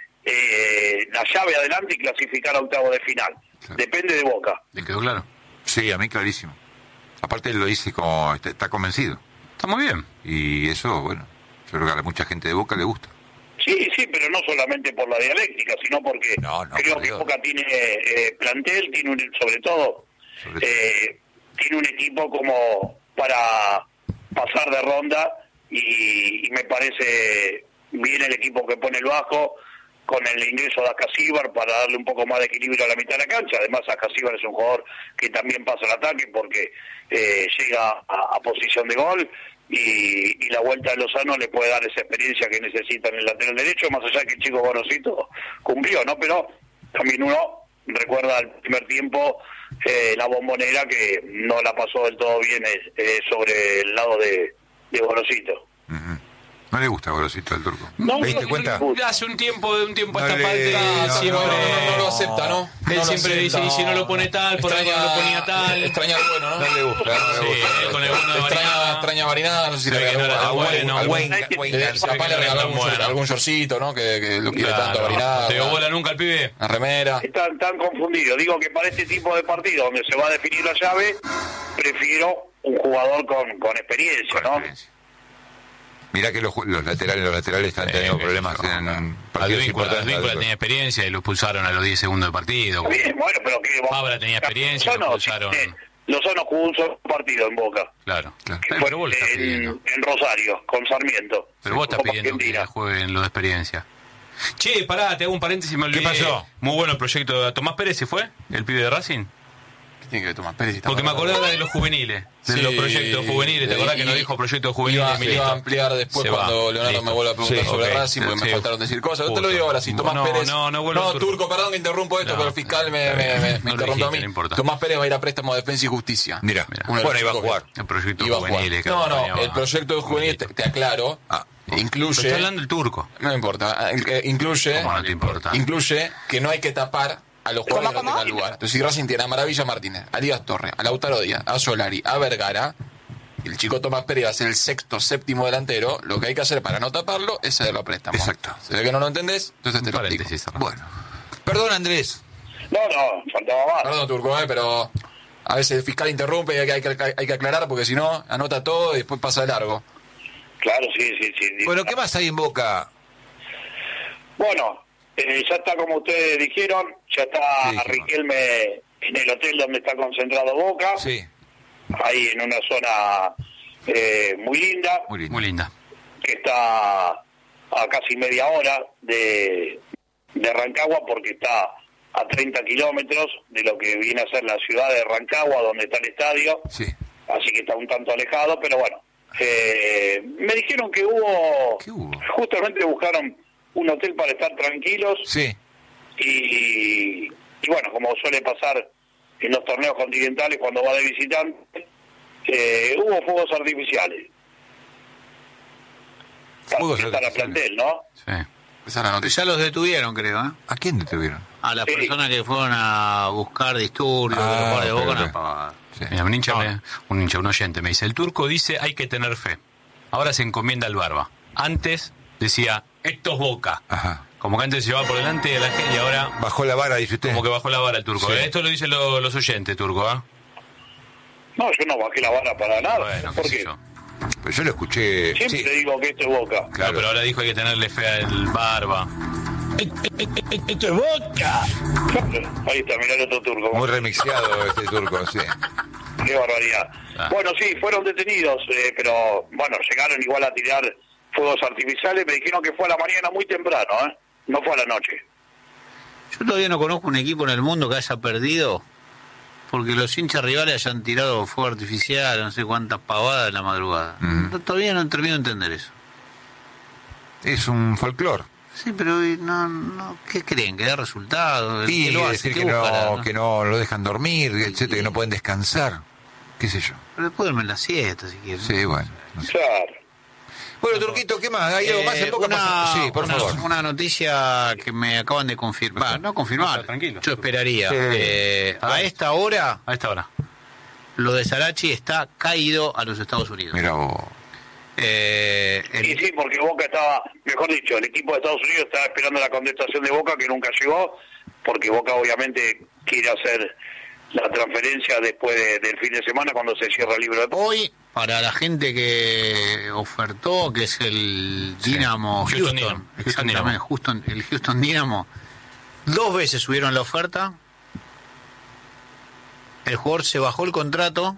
Speaker 4: eh, la llave adelante y clasificar a octavo de final.
Speaker 3: Claro.
Speaker 4: Depende de Boca.
Speaker 1: ¿Le quedó claro?
Speaker 3: Sí, a mí clarísimo. Aparte él lo dice como, está, está convencido.
Speaker 1: Está muy bien.
Speaker 3: Y eso, bueno, yo creo que a mucha gente de Boca le gusta.
Speaker 4: Sí, sí, pero no solamente por la dialéctica, sino porque
Speaker 3: No, no,
Speaker 4: creo
Speaker 3: por
Speaker 4: que
Speaker 3: Dios.
Speaker 4: Boca tiene eh, plantel, tiene un, sobre todo,
Speaker 3: Sobre
Speaker 4: eh, tiene un equipo como para pasar de ronda, y, y me parece bien el equipo que pone el bajo, con el ingreso de Acasíbar para darle un poco más de equilibrio a la mitad de la cancha. Además, Acasíbar es un jugador que también pasa el ataque porque eh, llega a, a posición de gol, y, y la vuelta de Lozano le puede dar esa experiencia que necesita en el lateral derecho, más allá de que el chico Gorosito cumplió, ¿no? Pero también uno recuerda el primer tiempo, eh, la Bombonera, que no la pasó del todo bien eh, sobre el lado de, de Gorosito.
Speaker 3: Uh-huh. No le gusta Gorosito al turco.
Speaker 4: No,
Speaker 3: ¿Te diste
Speaker 4: no,
Speaker 3: cuenta?
Speaker 4: no,
Speaker 1: Hace un tiempo, de un tiempo a
Speaker 3: No
Speaker 1: esta
Speaker 3: le-
Speaker 1: parte,
Speaker 3: no,
Speaker 1: él
Speaker 3: no,
Speaker 1: siempre...
Speaker 2: No, no, no lo acepta, ¿no?
Speaker 1: Él
Speaker 2: No lo
Speaker 1: siempre
Speaker 2: acepta.
Speaker 1: dice, y si no lo pone tal, por algo no lo ponía tal.
Speaker 2: Extraña el bueno, ¿no?
Speaker 3: No le gusta, no le
Speaker 1: Sí,
Speaker 3: gusta.
Speaker 1: él con el bueno de
Speaker 2: Extraña,
Speaker 1: Barina.
Speaker 2: extraña a Barinada, no sé si
Speaker 1: Sí,
Speaker 2: le
Speaker 1: que
Speaker 2: regaló
Speaker 1: no era
Speaker 2: algún-
Speaker 1: bueno,
Speaker 2: algún-
Speaker 3: Wayne-
Speaker 4: Eh,
Speaker 3: Wayne-
Speaker 2: eh,
Speaker 1: Sí, que
Speaker 2: capaz le
Speaker 1: no
Speaker 2: regaló
Speaker 1: era
Speaker 2: algún,
Speaker 1: tan
Speaker 2: short-
Speaker 1: bueno.
Speaker 2: algún shortcito, ¿no? Que, que lo quiere
Speaker 1: Claro.
Speaker 2: tanto a Barinada.
Speaker 1: ¿Te dio bola nunca al pibe?
Speaker 2: La remera.
Speaker 4: Están tan confundidos. Digo que para este tipo de partido donde se va a definir la llave, prefiero un jugador con, con experiencia,
Speaker 3: Con
Speaker 4: ¿no?
Speaker 3: experiencia. Mirá que los, ju- los laterales los laterales están teniendo problemas en partidos
Speaker 1: Advíncula,
Speaker 3: importantes.
Speaker 1: Advíncula tenía experiencia y lo expulsaron a los diez segundos de partido.
Speaker 4: Bien, bueno, pero que
Speaker 1: Fabra tenía experiencia, lo
Speaker 4: Lozano,
Speaker 1: expulsaron.
Speaker 4: sí, Lozano jugó un solo partido en Boca,
Speaker 1: Claro.
Speaker 3: Claro.
Speaker 4: que
Speaker 1: Eh,
Speaker 4: fue
Speaker 1: Pero vos lo estás
Speaker 4: en,
Speaker 1: pidiendo.
Speaker 4: en Rosario, con Sarmiento.
Speaker 1: Pero vos estás
Speaker 4: Copa
Speaker 1: pidiendo que
Speaker 4: Argentina.
Speaker 1: jueguen los de experiencia. Che, pará, te hago un paréntesis, me olvidé.
Speaker 3: ¿Qué pasó?
Speaker 1: Muy bueno el proyecto de Tomás Pérez, ¿se fue? ¿El pibe de Racing?
Speaker 2: ¿Qué tiene que ver Tomás Pérez?
Speaker 1: Porque me acordé ahora de los juveniles, de
Speaker 2: Sí,
Speaker 1: los proyectos juveniles. ¿Te acordás que nos dijo proyectos juveniles,
Speaker 2: Iba,
Speaker 1: Milito?
Speaker 2: iba a ampliar después
Speaker 1: Se
Speaker 2: cuando
Speaker 1: va,
Speaker 2: Leonardo
Speaker 1: listo.
Speaker 2: me vuelva a preguntar
Speaker 1: Sí,
Speaker 2: sobre
Speaker 1: ok,
Speaker 2: Racing, porque
Speaker 1: sí.
Speaker 2: me faltaron decir cosas. Yo te lo
Speaker 1: Justo.
Speaker 2: digo ahora, si Tomás
Speaker 1: No,
Speaker 2: Pérez...
Speaker 1: no, no vuelvo
Speaker 2: No,
Speaker 1: Turco.
Speaker 2: Turco, perdón que interrumpo esto,
Speaker 1: No,
Speaker 2: pero el fiscal me,
Speaker 1: está
Speaker 2: me,
Speaker 1: bien.
Speaker 2: me,
Speaker 1: No
Speaker 2: me
Speaker 1: lo
Speaker 2: interrumpió a
Speaker 1: dijiste,
Speaker 2: mí.
Speaker 1: no importa.
Speaker 2: Tomás Pérez va a ir a préstamo de Defensa y Justicia.
Speaker 3: Mira,
Speaker 1: Mira.
Speaker 2: Uno de
Speaker 3: bueno,
Speaker 2: los
Speaker 3: iba a
Speaker 2: chicos
Speaker 3: jugar.
Speaker 1: El proyecto
Speaker 2: Iba a jugar.
Speaker 1: juveniles que
Speaker 2: No, no,
Speaker 1: acompañaba
Speaker 2: el proyecto de juvenil, te, te aclaro,
Speaker 3: Ah,
Speaker 2: incluye...
Speaker 1: Pero está hablando el turco.
Speaker 2: No importa, eh, incluye...
Speaker 1: ¿Cómo no te importa?
Speaker 2: Incluye que no hay que tapar a los jugadores que no
Speaker 6: ¿Cómo,
Speaker 2: tengan lugar. Entonces, si Racing tiene a Maravilla Martínez, a Díaz Torres, a Lautaro Díaz, a Solari, a Vergara, y el chico Tomás Pérez va a ser el sexto, séptimo delantero, lo que hay que hacer para no taparlo es cederlo a préstamo.
Speaker 3: Exacto.
Speaker 2: Se ve que no lo entendés, entonces te
Speaker 1: Un
Speaker 2: lo
Speaker 1: paréntesis,
Speaker 2: explico.
Speaker 1: cerrado.
Speaker 3: bueno. Perdón, Andrés.
Speaker 4: No, no, faltaba más.
Speaker 2: Perdón, Turco, eh, pero a veces el fiscal interrumpe y hay que, hay que, hay que aclarar porque si no, anota todo y después pasa de largo.
Speaker 4: Claro, sí, sí, sí.
Speaker 3: Bueno, ¿qué más hay en Boca?
Speaker 4: Bueno, eh, ya está como ustedes dijeron, ya está
Speaker 3: Sí, dijimos.
Speaker 4: Riquelme en el hotel donde está concentrado Boca,
Speaker 3: Sí,
Speaker 4: ahí en una zona eh, muy linda,
Speaker 3: muy lindo.
Speaker 1: Muy linda.
Speaker 4: que está a casi media hora de, de Rancagua, porque está a treinta kilómetros de lo que viene a ser la ciudad de Rancagua, donde está el estadio,
Speaker 3: Sí.
Speaker 4: así que está un tanto alejado, pero bueno, eh, me dijeron que hubo,
Speaker 3: ¿Qué hubo?
Speaker 4: justamente buscaron un hotel para estar tranquilos.
Speaker 3: Sí.
Speaker 4: Y, y bueno, como suele pasar en los torneos continentales cuando va de visitante, eh, hubo fuegos artificiales.
Speaker 3: Fuegos
Speaker 4: Para la
Speaker 3: artificiales.
Speaker 4: plantel, ¿no?
Speaker 1: Sí.
Speaker 2: Esa es la noticia.
Speaker 5: Ya los detuvieron, creo, ¿eh?
Speaker 3: ¿A quién detuvieron?
Speaker 5: A las
Speaker 4: Sí.
Speaker 5: personas que fueron a buscar disturbios,
Speaker 3: Ah,
Speaker 5: de los jugadores de
Speaker 3: ok,
Speaker 5: Boca,
Speaker 3: ok.
Speaker 5: no pavadas.
Speaker 3: Sí.
Speaker 1: Mira, un hincha,
Speaker 5: No.
Speaker 1: me- un hincha, un oyente me dice, el turco dice hay que tener fe. Ahora se encomienda al Barba. Antes decía, esto es Boca.
Speaker 3: Ajá.
Speaker 1: Como que antes se llevaba por delante de la gente y ahora
Speaker 3: Bajó la vara, dice usted.
Speaker 1: como que bajó la vara el turco.
Speaker 3: Sí.
Speaker 1: Esto lo dicen lo- los oyentes, turco, ¿ah?
Speaker 4: No, yo no bajé la vara para nada.
Speaker 1: Bueno, qué
Speaker 4: ¿Por
Speaker 1: sé
Speaker 4: qué?
Speaker 1: yo.
Speaker 3: Pero yo lo escuché.
Speaker 4: Siempre
Speaker 3: Sí,
Speaker 4: le digo que esto es Boca.
Speaker 3: claro.
Speaker 1: No, pero ahora dijo hay que tenerle fe al Barba.
Speaker 4: ¡Esto es Boca! Ahí está, mirá el otro turco.
Speaker 3: Muy remixeado este turco, sí.
Speaker 4: Qué barbaridad.
Speaker 1: Ah.
Speaker 4: Bueno, sí, fueron detenidos, eh, pero bueno, llegaron igual a tirar fuegos artificiales. Me dijeron que fue a la mañana muy temprano, ¿eh? No fue a la noche.
Speaker 5: Yo todavía no conozco un equipo en el mundo que haya perdido porque los hinchas rivales hayan tirado fuego artificial, no sé cuántas pavadas en la madrugada.
Speaker 3: Mm.
Speaker 5: No, todavía no termino de entender eso.
Speaker 3: Es un folclore.
Speaker 5: Sí, pero eh, no, no, ¿qué creen? ¿Que da resultado?
Speaker 3: Y
Speaker 5: ¿Qué lo hace?
Speaker 3: decir
Speaker 5: ¿Qué
Speaker 3: que
Speaker 5: buscará,
Speaker 3: no, que no lo dejan dormir, etcétera, que no pueden descansar. ¿Qué sé yo?
Speaker 5: Pero después duermen la siesta, si quieren.
Speaker 3: Sí, bueno. no sé.
Speaker 4: Claro.
Speaker 3: Bueno, Turquito, ¿qué más? ¿Hay algo más en
Speaker 5: Eh,
Speaker 3: Boca?
Speaker 5: una,
Speaker 3: Pasa- Sí, por
Speaker 5: una-
Speaker 3: favor.
Speaker 5: una noticia que me acaban de confirmar. No confirmar,
Speaker 1: Tranquilo.
Speaker 5: yo esperaría.
Speaker 3: Sí.
Speaker 5: Eh, a esta hora,
Speaker 1: A esta hora.
Speaker 5: lo de Sarachi está caído a los Estados Unidos.
Speaker 3: Mira vos.
Speaker 5: Eh, el-
Speaker 4: Y sí, porque Boca estaba, mejor dicho, el equipo de Estados Unidos estaba esperando la contestación de Boca, que nunca llegó, porque Boca obviamente quiere hacer la transferencia después de- del fin de semana cuando se cierra el libro de...
Speaker 5: Hoy, para la gente que ofertó, que es el Dinamo
Speaker 1: Houston
Speaker 5: Houston,
Speaker 1: Dynamo. Houston
Speaker 5: exactamente,
Speaker 1: Dynamo.
Speaker 5: Houston- el Houston Dynamo, dos veces subieron la oferta, el jugador se bajó el contrato,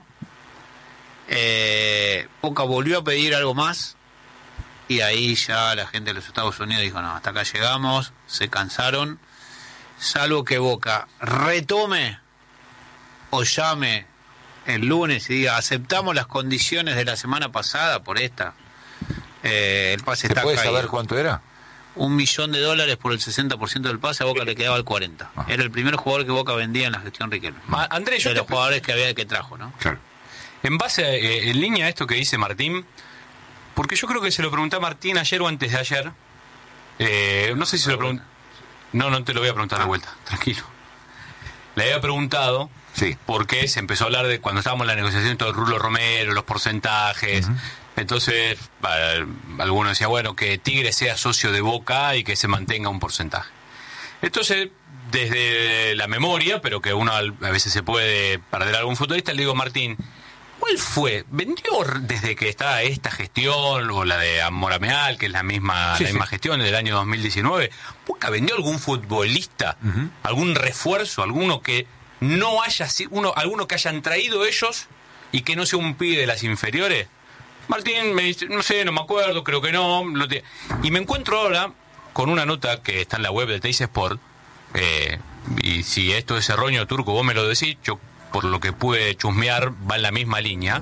Speaker 5: eh, Boca volvió a pedir algo más, y ahí ya la gente de los Estados Unidos dijo, no, hasta acá llegamos, se cansaron, salvo que Boca retome o llame el lunes y diga, aceptamos las condiciones de la semana pasada por esta, eh, el pase
Speaker 3: ¿Se
Speaker 5: está
Speaker 3: puede
Speaker 5: caído.
Speaker 3: saber cuánto era?
Speaker 5: Un millón de dólares por el sesenta por ciento del pase, a Boca le quedaba el cuarenta por ciento.
Speaker 3: Ah.
Speaker 5: Era el primer jugador que Boca vendía en la gestión Riquelme.
Speaker 1: Ah, Andrés, yo
Speaker 5: de
Speaker 1: te-
Speaker 5: los jugadores que había que trajo, ¿no?
Speaker 3: Claro.
Speaker 1: En base, a, eh, en línea a esto que dice Martín, porque yo creo que se lo pregunté a Martín ayer o antes de ayer. Eh, no sé si se lo pregunté. No, no te lo voy a preguntar de vuelta, tranquilo. Le había preguntado
Speaker 3: Sí.
Speaker 1: por qué se empezó a hablar de cuando estábamos en la negociación todo el Rulo Romero, los porcentajes. Entonces, bah, algunos decían, bueno, que Tigre sea socio de Boca y que se mantenga un porcentaje. Entonces, desde la memoria, pero que uno al- a veces se puede perder algún futbolista, le digo, Martín, ¿cuál fue? ¿Vendió r- desde que está esta gestión o la de Amorameal, que es la misma,
Speaker 3: Sí,
Speaker 1: la
Speaker 3: sí.
Speaker 1: misma gestión del año dos mil diecinueve? ¿Boca vendió algún futbolista?
Speaker 3: Ujú.
Speaker 1: ¿Algún refuerzo? ¿Alguno que no haya sido, uno, alguno que hayan traído ellos y que no sea un pibe de las inferiores? Martín me dice, no sé, no me acuerdo, creo que no. no te- Y me encuentro ahora con una nota que está en la web de Teis Sport, eh, y si esto es erróneo, Turco, vos me lo decís, yo por lo que pude chusmear va en la misma línea.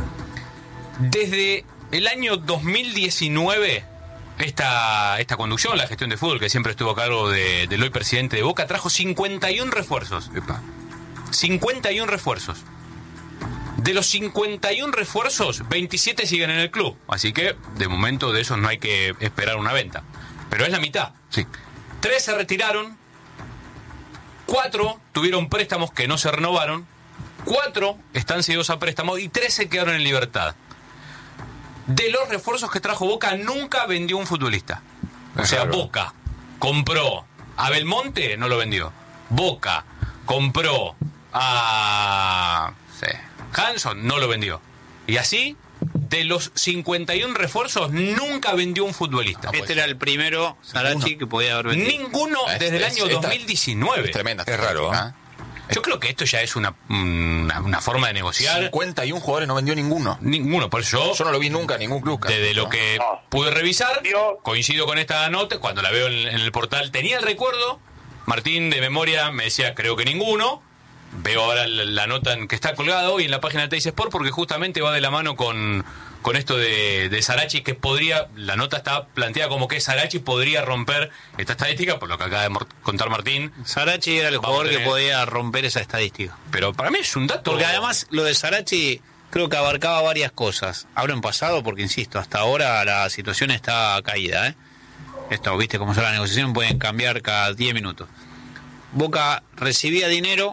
Speaker 1: Desde el año dos mil diecinueve, esta, esta conducción, la gestión de fútbol, que siempre estuvo a cargo de- del hoy presidente de Boca, trajo cincuenta y uno refuerzos.
Speaker 3: Epa.
Speaker 1: cincuenta y uno refuerzos. De los cincuenta y uno refuerzos, veintisiete siguen en el club. Así que, de momento, de esos no hay que esperar una venta. Pero es la mitad.
Speaker 3: Sí.
Speaker 1: Tres se retiraron. Cuatro tuvieron préstamos que no se renovaron. Cuatro están cedidos a préstamos. Y tres se quedaron en libertad. De los refuerzos que trajo Boca, nunca vendió un futbolista. O
Speaker 3: Es
Speaker 1: sea,
Speaker 3: raro.
Speaker 1: Boca compró a Belmonte, no lo vendió. Boca compró a sí, Hanson, no lo vendió. Y así, de los cincuenta y uno refuerzos, nunca vendió un futbolista.
Speaker 5: Este era el primero, Sarachi, que podía haber vendido.
Speaker 1: Ninguno
Speaker 2: Es-
Speaker 1: desde el
Speaker 2: es-
Speaker 1: año
Speaker 2: esta-
Speaker 1: dos mil diecinueve.
Speaker 2: Es tremenda.
Speaker 3: Es raro, ¿eh?
Speaker 2: ¿Ah?
Speaker 1: Yo creo que esto ya es una, una, una forma de negociar.
Speaker 2: cincuenta y uno jugadores no vendió ninguno.
Speaker 1: Ninguno, por eso
Speaker 2: Yo no lo vi nunca en ningún club. casi,
Speaker 1: desde lo
Speaker 2: ¿no?
Speaker 1: que
Speaker 4: No.
Speaker 1: pude revisar,
Speaker 4: Yo-
Speaker 1: coincido con esta nota, cuando la veo en, en el portal tenía el recuerdo, Martín de memoria me decía creo que ninguno, veo ahora la, la nota en que está colgada hoy en la página de Teis Sport, porque justamente va de la mano con, con esto de, de Sarachi, que podría, la nota está planteada como que Sarachi podría romper esta estadística, por lo que acaba de mor- contar Martín.
Speaker 5: Sarachi era el
Speaker 1: Vamos
Speaker 5: jugador
Speaker 1: a tener-
Speaker 5: que podía romper esa estadística.
Speaker 1: Pero para mí es un dato...
Speaker 5: Porque además lo de Sarachi creo que abarcaba varias cosas. Hablo en pasado porque, insisto, hasta ahora la situación está caída, ¿eh? Esto, viste cómo son las negociaciones, pueden cambiar cada diez minutos. Boca recibía dinero,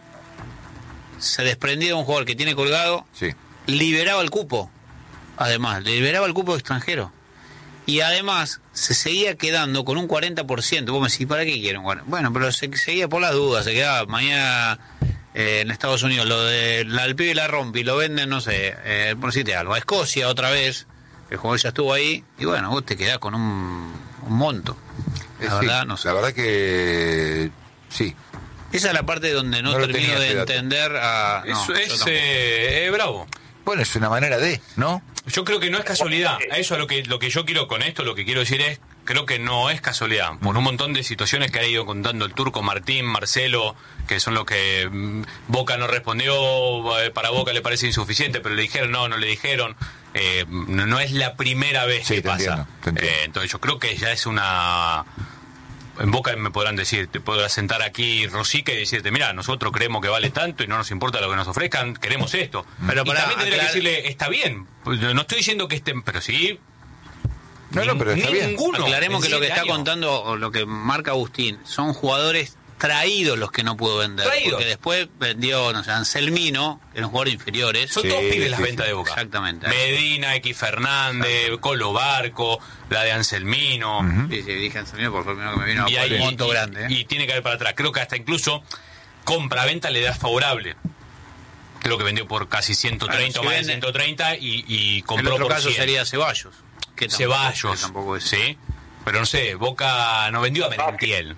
Speaker 5: se desprendía de un jugador que tiene colgado,
Speaker 3: Sí.
Speaker 5: liberaba el cupo, además, liberaba el cupo extranjero. Y además se seguía quedando con un cuarenta por ciento. Vos me decís, ¿para qué quieren? Bueno, bueno, pero se seguía por las dudas, se quedaba mañana eh, en Estados Unidos, lo de la, el pibe la rompe y lo venden, no sé, eh, por decirte algo, a Escocia otra vez, el jugador ya estuvo ahí, y bueno, vos te quedás con un, un monto. La
Speaker 3: Eh, sí,
Speaker 5: verdad, no sé.
Speaker 3: La verdad que sí.
Speaker 5: Esa es la parte donde no,
Speaker 3: No lo
Speaker 5: termino
Speaker 3: tenía
Speaker 5: de
Speaker 3: ese dato.
Speaker 5: entender a... no,
Speaker 1: Eso
Speaker 5: yo
Speaker 1: es
Speaker 5: tampoco.
Speaker 1: eh, eh, bravo.
Speaker 3: Bueno, es una manera de, ¿no?
Speaker 1: Yo creo que no es casualidad. A eso a lo que lo que yo quiero con esto, lo que quiero decir es, creo que no es casualidad. Por un montón de situaciones que ha ido contando el Turco, Martín, Marcelo, que son los que mm, Boca no respondió, eh, para Boca le parece insuficiente, pero le dijeron no, no le dijeron. Eh, no, no es la primera vez
Speaker 3: Sí,
Speaker 1: que
Speaker 3: te
Speaker 1: pasa.
Speaker 3: entiendo, te entiendo.
Speaker 1: Eh, entonces yo creo que ya es una... En Boca me podrán decir, te podrá sentar aquí Rosica y decirte, mira, nosotros creemos que vale tanto y no nos importa lo que nos ofrezcan, queremos esto.
Speaker 5: Pero
Speaker 1: y
Speaker 5: pará,
Speaker 1: también tendría que
Speaker 5: aclar-
Speaker 1: decirle, está bien, pues no estoy diciendo que estén, pero sí...
Speaker 3: No, no, pero está bien.
Speaker 1: Ninguno.
Speaker 5: Aclaremos
Speaker 1: en
Speaker 5: que lo que
Speaker 1: siete
Speaker 5: está
Speaker 1: años.
Speaker 5: contando, o lo que marca Agustín, son jugadores traídos los que no pudo vender.
Speaker 1: Traídos.
Speaker 5: Porque después vendió, no sé, Anselmino, que eran jugadores inferiores.
Speaker 1: Son
Speaker 3: Sí,
Speaker 1: todos pibes las
Speaker 3: sí,
Speaker 1: ventas
Speaker 3: sí.
Speaker 1: de Boca.
Speaker 5: Exactamente.
Speaker 1: Medina, X Fernández, Colo Barco, la de Anselmino.
Speaker 5: Sí, sí, dije Anselmino porque fue el primero que me vino a
Speaker 1: Y,
Speaker 5: poner
Speaker 1: hay-
Speaker 5: un monto
Speaker 1: y-
Speaker 5: grande. ¿eh?
Speaker 1: y tiene que haber para atrás. Creo que hasta incluso compra-venta le da favorable. Creo que vendió por casi ciento treinta
Speaker 5: Bueno,
Speaker 1: o
Speaker 5: si
Speaker 1: más de
Speaker 5: vende-
Speaker 1: ciento treinta y, y
Speaker 5: el
Speaker 1: compró
Speaker 5: otro
Speaker 1: por
Speaker 5: caso
Speaker 1: cien.
Speaker 5: sería Ceballos. Que tampoco-
Speaker 1: Ceballos,
Speaker 5: que tampoco es.
Speaker 1: sí. Pero no sé, Boca no vendió a Merentiel.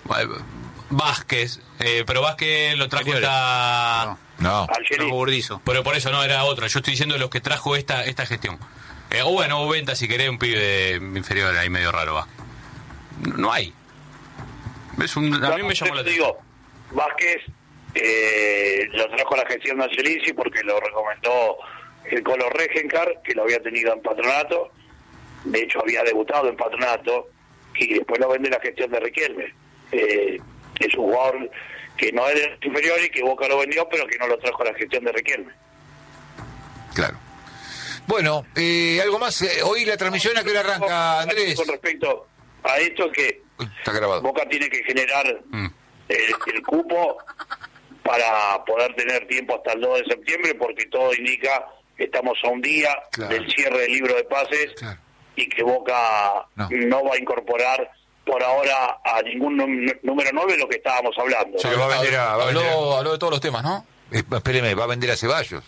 Speaker 1: Vázquez, eh, pero Vázquez lo trajo
Speaker 5: Inferiores.
Speaker 1: esta...
Speaker 3: No.
Speaker 4: Angeli,
Speaker 5: Trajo Burdizo.
Speaker 1: Pero por eso no era otro. Yo estoy diciendo de los que trajo esta esta gestión. Eh, o bueno, o venta si querés un pibe de- inferior ahí medio raro, va. No, no hay. Es un, a mí me llamó la
Speaker 4: te
Speaker 1: atención.
Speaker 4: digo, Vázquez eh, lo trajo a la gestión de Angelici porque lo recomendó el Colo Regenkar, que lo había tenido en Patronato. De hecho, había debutado en Patronato y después lo vende la gestión de Riquelme. Eh, es un jugador que no es de los inferiores y que Boca lo vendió, pero que no lo trajo a la gestión de Riquelme.
Speaker 3: Claro. Bueno, eh, algo más. Eh, hoy la transmisión a qué hora arranca, Andrés.
Speaker 4: Con respecto a esto, que
Speaker 3: Uy, está grabado.
Speaker 4: Boca tiene que generar
Speaker 1: Mm.
Speaker 4: el, el cupo para poder tener tiempo hasta el dos de septiembre, porque todo indica que estamos a un día
Speaker 3: Claro.
Speaker 4: del cierre del libro de pases
Speaker 3: Claro.
Speaker 4: y que Boca
Speaker 3: No.
Speaker 4: no. va a incorporar por ahora a ningún num- número nueve, lo que estábamos hablando.
Speaker 3: Sí. Pero va a vender a- va a
Speaker 2: habló,
Speaker 3: vender a-
Speaker 2: habló de todos los temas, ¿no?
Speaker 3: Eh, espéreme, va a vender a Ceballos.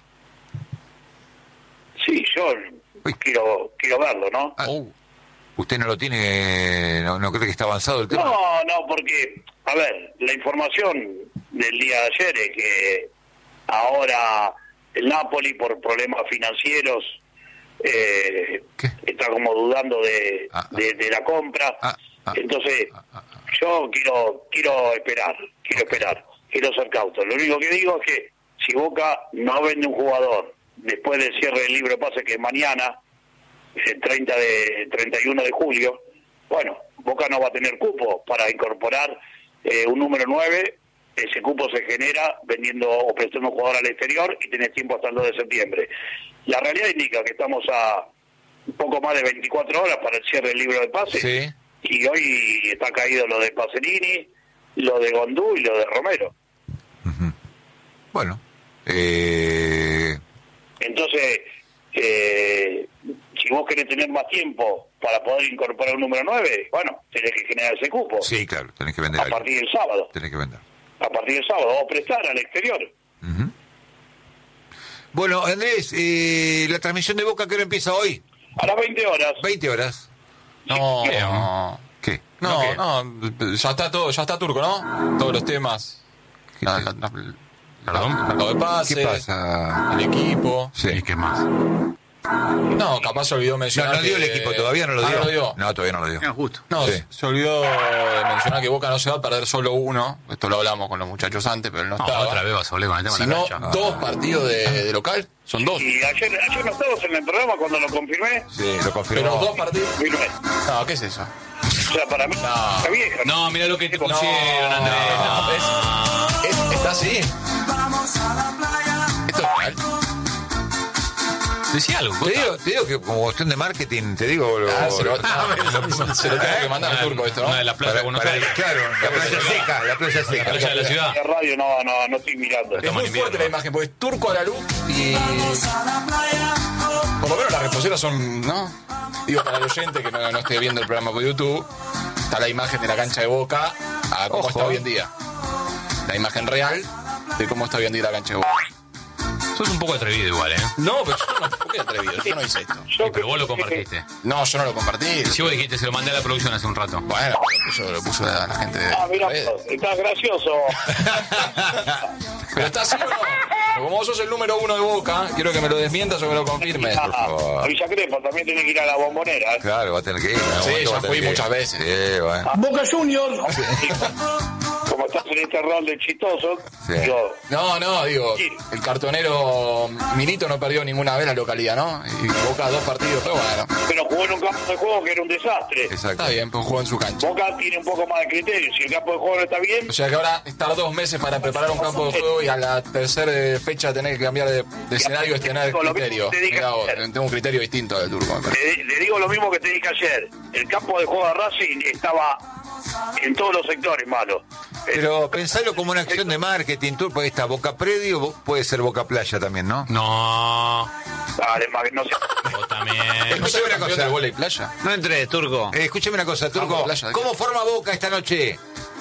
Speaker 4: Sí, yo
Speaker 3: Uy.
Speaker 4: quiero quiero verlo, ¿no?
Speaker 3: Ah,
Speaker 2: Uh,
Speaker 3: ¿Usted no lo tiene, no, no cree que está avanzado el tema?
Speaker 4: No, no, porque, a ver, la información del día de ayer es que ahora el Napoli, por problemas financieros, eh,
Speaker 3: ¿Qué?
Speaker 4: está como dudando de,
Speaker 3: Ah, ah.
Speaker 4: de, de la compra.
Speaker 3: Ah, ah,
Speaker 4: Entonces,
Speaker 3: ah, ah, ah.
Speaker 4: yo quiero quiero esperar, quiero esperar, quiero ser cauto. Lo único que digo es que si Boca no vende un jugador después del cierre del libro de pase, que es mañana, el treinta de treinta y uno de julio, bueno, Boca no va a tener cupo para incorporar eh, un número nueve. Ese cupo se genera vendiendo o prestando un jugador al exterior y tenés tiempo hasta el dos de septiembre. La realidad indica que estamos a un poco más de veinticuatro horas para el cierre del libro de pase.
Speaker 3: Sí.
Speaker 4: Y hoy está caído lo de Pacerini, lo de Gondú y lo de Romero.
Speaker 3: Ujú. Bueno. Eh,
Speaker 4: Entonces, eh, si vos querés tener más tiempo para poder incorporar un número nueve, bueno, tenés que generar ese cupo
Speaker 3: sí, claro, tenés que vender
Speaker 4: a
Speaker 3: algo.
Speaker 4: partir del sábado.
Speaker 3: Tenés que vender.
Speaker 4: A partir del sábado, o prestar al exterior.
Speaker 3: Ujú. Bueno, Andrés, eh, la transmisión de Boca, ¿qué hora empieza hoy?
Speaker 4: A las veinte horas.
Speaker 3: veinte horas.
Speaker 2: no,
Speaker 1: ¿Qué?
Speaker 2: no,
Speaker 3: ¿Qué?
Speaker 2: no,
Speaker 1: ¿No
Speaker 2: no, ya está todo, ya está Turco, ¿no? Todos los temas. La, la, la-
Speaker 1: Perdón.
Speaker 2: mercado de pases,
Speaker 3: ¿Qué pasa?
Speaker 2: el equipo.
Speaker 3: Sí.
Speaker 1: ¿Y qué más?
Speaker 2: No, capaz se olvidó
Speaker 3: No,
Speaker 2: mencionar.
Speaker 3: no dio
Speaker 2: que-
Speaker 3: el equipo, todavía no lo
Speaker 2: Ah,
Speaker 3: dio.
Speaker 2: no lo dio.
Speaker 3: No, todavía no lo dio.
Speaker 5: Era justo.
Speaker 2: No,
Speaker 3: Sí.
Speaker 2: se olvidó de mencionar que Boca no se va a perder solo uno. Esto lo hablamos con los muchachos antes, pero él no,
Speaker 1: No,
Speaker 2: estaba.
Speaker 1: otra vez vas a volver con el tema de la
Speaker 2: Sino
Speaker 1: cancha.
Speaker 2: dos partidos de, de local. Son dos.
Speaker 4: Y ayer, ayer no estábamos en el programa cuando lo confirmé.
Speaker 3: Sí, lo
Speaker 2: Pero
Speaker 3: confirmó.
Speaker 2: dos partidos.
Speaker 4: Confirmé.
Speaker 2: No, ¿qué es eso?
Speaker 4: O sea, para mí,
Speaker 2: No.
Speaker 4: está vieja.
Speaker 1: No, mira lo que te
Speaker 4: No,
Speaker 1: pusieron, Andrés.
Speaker 2: No,
Speaker 1: No.
Speaker 2: es- es- está así. Esto es real.
Speaker 1: Decía algo.
Speaker 3: Te digo, te digo que como cuestión de marketing, te digo... Lo,
Speaker 2: Ah, se lo,
Speaker 3: lo-
Speaker 2: no, se lo tengo que mandar al
Speaker 1: Una-
Speaker 2: turco esto, ¿no?
Speaker 1: una de la playa de
Speaker 3: para,
Speaker 1: Buenos
Speaker 3: para-
Speaker 1: Aires.
Speaker 3: claro, la playa seca, la playa
Speaker 1: La
Speaker 3: seca.
Speaker 1: playa de la ciudad.
Speaker 4: La radio no, no, no estoy mirando.
Speaker 2: Es
Speaker 1: Estamos
Speaker 2: muy
Speaker 1: en
Speaker 2: fuerte
Speaker 1: invierno.
Speaker 2: la imagen, porque es turco a la luz y. Por lo menos las reposeras son, ¿no? Digo, para el oyente que no, no esté viendo el programa por YouTube, está la imagen de la cancha de Boca a cómo
Speaker 3: Ojo.
Speaker 2: está hoy en día. La imagen real de cómo está hoy en día la cancha de Boca.
Speaker 1: Sos un poco atrevido igual, ¿eh?
Speaker 2: No, pero yo no, ¿por qué atrevido? Yo no hice esto.
Speaker 1: Sí, pero vos lo compartiste.
Speaker 2: No, yo no lo compartí.
Speaker 1: Si vos dijiste, se lo mandé a la producción hace un rato.
Speaker 2: Bueno, lo puso, lo puso la, la gente de.
Speaker 4: Ah, mira,
Speaker 2: redes.
Speaker 4: estás gracioso.
Speaker 2: ¿Pero está así o no? Como vos sos el número uno de Boca, quiero que me lo desmientas o me lo confirmes.
Speaker 4: Ah,
Speaker 3: favor.
Speaker 4: a Villa Crespo también tiene que ir a la Bombonera.
Speaker 3: Claro, va a tener que ir. ¿no?
Speaker 2: Sí,
Speaker 3: Va a
Speaker 2: ya
Speaker 3: tener
Speaker 2: fui
Speaker 3: que ir.
Speaker 2: muchas veces.
Speaker 3: Sí, bueno.
Speaker 6: Boca Juniors.
Speaker 4: Como estás en este rol de chistoso,
Speaker 3: Sí.
Speaker 4: digo,
Speaker 2: No, no, digo,
Speaker 4: Sí.
Speaker 2: el cartonero Milito no perdió ninguna vez la localidad, ¿no? Y Boca dos partidos, pero bueno,
Speaker 4: pero jugó en un campo de juego que era un desastre.
Speaker 3: Exacto.
Speaker 2: está bien, pues jugó en su cancha.
Speaker 4: Boca tiene un poco más de criterio. Si el campo de juego no está bien,
Speaker 2: O sea que ahora estar dos meses para preparar un campo de juego y a la tercera fecha tener que cambiar de, de escenario es tener
Speaker 4: Lo mismo
Speaker 2: criterio.
Speaker 4: te dije
Speaker 2: Mirá vos,
Speaker 4: ayer.
Speaker 2: tengo un criterio distinto del turco. me parece.
Speaker 4: le, le digo lo mismo que te dije ayer. El campo de juego de Racing estaba en todos los sectores malo.
Speaker 3: Pero pensalo como una acción de marketing, tú, porque está Boca Predio, bo- puede ser Boca Playa también, ¿no?
Speaker 1: No.
Speaker 4: Dale, ma- no sé.
Speaker 1: Vos también.
Speaker 3: Escúchame una
Speaker 2: campeón
Speaker 3: cosa.
Speaker 2: de vóley playa?
Speaker 5: No entré, Turco.
Speaker 3: Eh, escúchame una cosa, Turco.
Speaker 2: Vamos, Playa, ¿de
Speaker 3: ¿Cómo
Speaker 2: qué?
Speaker 3: forma Boca esta noche?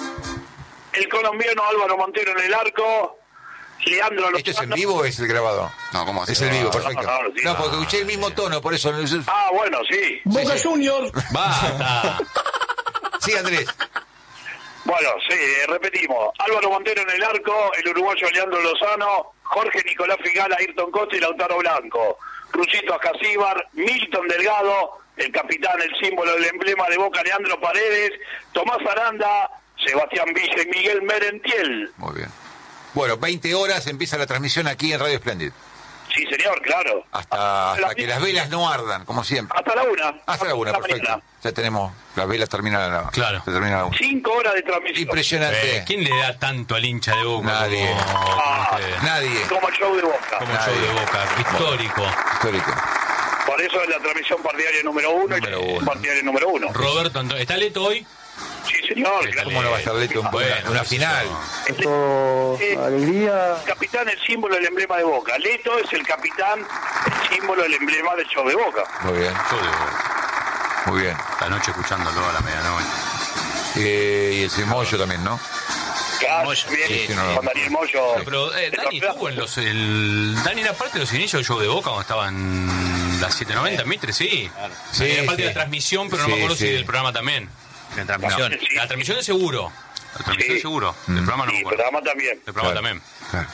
Speaker 4: El colombiano Álvaro Montero en el arco. Leandro
Speaker 3: ¿Esto es en
Speaker 4: Lozano.
Speaker 3: vivo o es el grabado?
Speaker 2: No, ¿cómo
Speaker 3: Es el vivo, perfecto.
Speaker 4: No, no, sí.
Speaker 3: No, porque escuché el mismo tono, por eso.
Speaker 4: Ah, bueno, sí.
Speaker 6: Boca Juniors.
Speaker 1: Basta.
Speaker 3: Sí, Andrés.
Speaker 4: Bueno, sí, eh, repetimos. Álvaro Montero en el arco, el uruguayo Leandro Lozano, Jorge Nicolás Figala, Ayrton Costa y Lautaro Blanco. Ruchito Ascasíbar, Milton Delgado, el capitán, el símbolo, el emblema de Boca, Leandro Paredes, Tomás Aranda, Sebastián Villa y Miguel Merentiel.
Speaker 3: Muy bien. Bueno, veinte horas empieza la transmisión aquí en Radio Splendid.
Speaker 4: Sí, señor, claro.
Speaker 3: Hasta, hasta que las velas no ardan, como siempre.
Speaker 4: Hasta la una.
Speaker 3: Hasta la una,
Speaker 4: la
Speaker 3: perfecto.
Speaker 4: mañana.
Speaker 3: Ya tenemos, las velas terminan a la,
Speaker 1: Claro.
Speaker 3: se termina a la una.
Speaker 4: Cinco horas de transmisión.
Speaker 3: Impresionante.
Speaker 1: Eh, ¿Quién le da tanto al hincha de Boca?
Speaker 3: Nadie.
Speaker 1: Como, como
Speaker 4: Ah,
Speaker 1: ustedes?
Speaker 3: Nadie.
Speaker 4: Como el show de Boca.
Speaker 1: Como el show
Speaker 3: Nadie.
Speaker 1: de Boca. Histórico.
Speaker 3: Histórico.
Speaker 4: Por eso es la transmisión partidaria número uno
Speaker 3: Número
Speaker 4: y la
Speaker 3: uno.
Speaker 4: partidaria número uno.
Speaker 1: Roberto Antonio. ¿Está Leto hoy?
Speaker 4: Sí, señor.
Speaker 1: Está
Speaker 3: ¿Cómo no va a estar Leto en
Speaker 1: Bueno,
Speaker 3: una, una
Speaker 1: qué sé
Speaker 3: final?
Speaker 1: yo.
Speaker 6: Esto,
Speaker 4: Eh,
Speaker 6: alegría.
Speaker 4: El capitán, el símbolo, el emblema de Boca. Leto es el capitán, el símbolo, el emblema del show de Boca.
Speaker 3: Muy bien,
Speaker 1: Show de Boca.
Speaker 3: muy bien.
Speaker 1: La noche escuchándolo a la medianoche.
Speaker 3: Eh, y el Cimoyo también, ¿no?
Speaker 4: Claro,
Speaker 5: Moyo.
Speaker 4: bien,
Speaker 3: Sí, sí, no,
Speaker 4: con Daniel Moyo.
Speaker 1: Pero eh,
Speaker 4: De
Speaker 1: Dani
Speaker 4: los-
Speaker 1: estuvo en los. El, Dani era parte de los inicios del show de Boca cuando estaban las siete noventa, Mitre, sí.
Speaker 3: Sí,
Speaker 1: Era parte
Speaker 3: sí.
Speaker 1: de la transmisión, pero no
Speaker 3: Sí,
Speaker 1: me acuerdo
Speaker 3: sí.
Speaker 1: si del programa también.
Speaker 5: En transmisión.
Speaker 4: Sí.
Speaker 1: La transmisión es seguro. La transmisión
Speaker 4: Sí.
Speaker 1: es seguro. El programa no
Speaker 4: Sí,
Speaker 1: me
Speaker 4: el
Speaker 1: acuerdo.
Speaker 4: programa también.
Speaker 1: El programa
Speaker 3: Claro.
Speaker 1: también.
Speaker 3: Claro.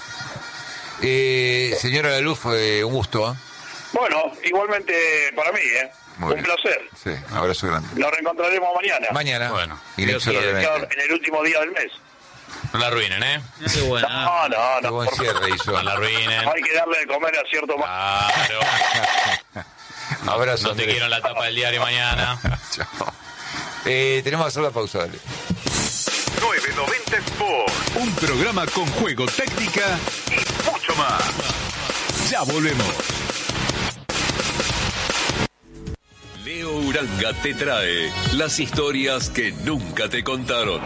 Speaker 3: Eh, señora Laluz, fue un gusto, ¿eh?
Speaker 4: Bueno, igualmente para mí, ¿eh?
Speaker 3: Muy
Speaker 4: Un
Speaker 3: bien.
Speaker 4: placer.
Speaker 3: Sí, un abrazo grande.
Speaker 4: Nos reencontraremos mañana.
Speaker 3: Mañana,
Speaker 1: Bueno,
Speaker 3: inexorablemente.
Speaker 4: En el último día del mes.
Speaker 1: No la arruinen, ¿eh?
Speaker 5: No sé, bueno.
Speaker 4: No, no,
Speaker 3: Qué
Speaker 4: no.
Speaker 3: buen
Speaker 4: por-
Speaker 3: cierre hizo.
Speaker 1: No la arruinen.
Speaker 4: No hay que darle de comer a cierto ma-
Speaker 1: Claro. No,
Speaker 3: Abrazo,
Speaker 1: no te
Speaker 3: Andrés.
Speaker 1: quiero en la tapa del diario mañana.
Speaker 3: Chao. Eh, tenemos que hacer la pausa, dale.
Speaker 7: nueve noventa Sport. Un programa con juego, técnica y mucho más. Ya volvemos. Leo Uranga te trae las historias que nunca te contaron.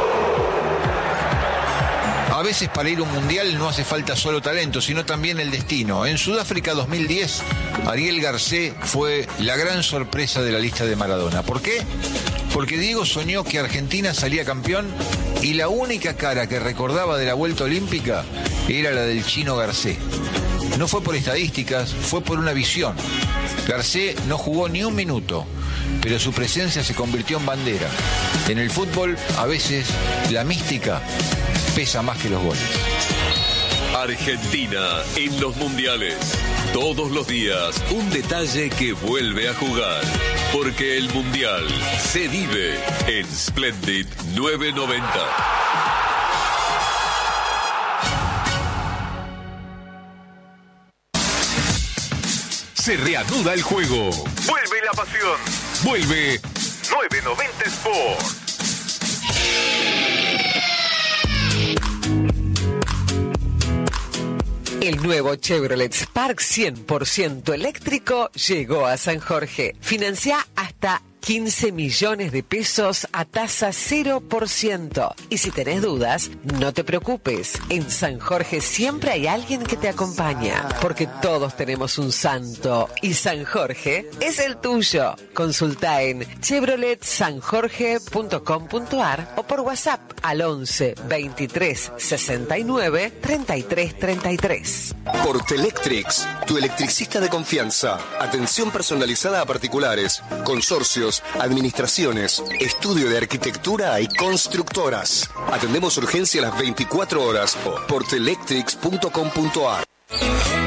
Speaker 3: A veces para ir a un mundial no hace falta solo talento, sino también el destino. En Sudáfrica dos mil diez, Ariel Garcés fue la gran sorpresa de la lista de Maradona. ¿Por qué? Porque Diego soñó que Argentina salía campeón y la única cara que recordaba de la vuelta olímpica era la del chino Garcés. No fue por estadísticas, fue por una visión. Garcés no jugó ni un minuto, pero su presencia se convirtió en bandera. En el fútbol, a veces, la mística pesa más que los goles.
Speaker 7: Argentina en los mundiales. Todos los días, un detalle que vuelve a jugar. Porque el Mundial se vive en Splendid nueve noventa. Se reanuda el juego. Vuelve la pasión. Vuelve nueve noventa Sport.
Speaker 8: El nuevo Chevrolet Spark cien por ciento eléctrico llegó a San Jorge. Financia hasta quince millones de pesos a tasa cero por ciento. Y si tenés dudas, no te preocupes. En San Jorge siempre hay alguien que te acompaña, porque todos tenemos un santo y San Jorge es el tuyo. Consulta en chevrolet san jorge punto com punto a r o por WhatsApp al once veintitrés sesenta y nueve treinta y tres treinta y tres.
Speaker 9: Portelectrics, tu electricista de confianza. Atención personalizada a particulares, consorcios, administraciones, estudio de arquitectura y constructoras. Atendemos urgencia a las veinticuatro horas. portelectrics punto com punto a r.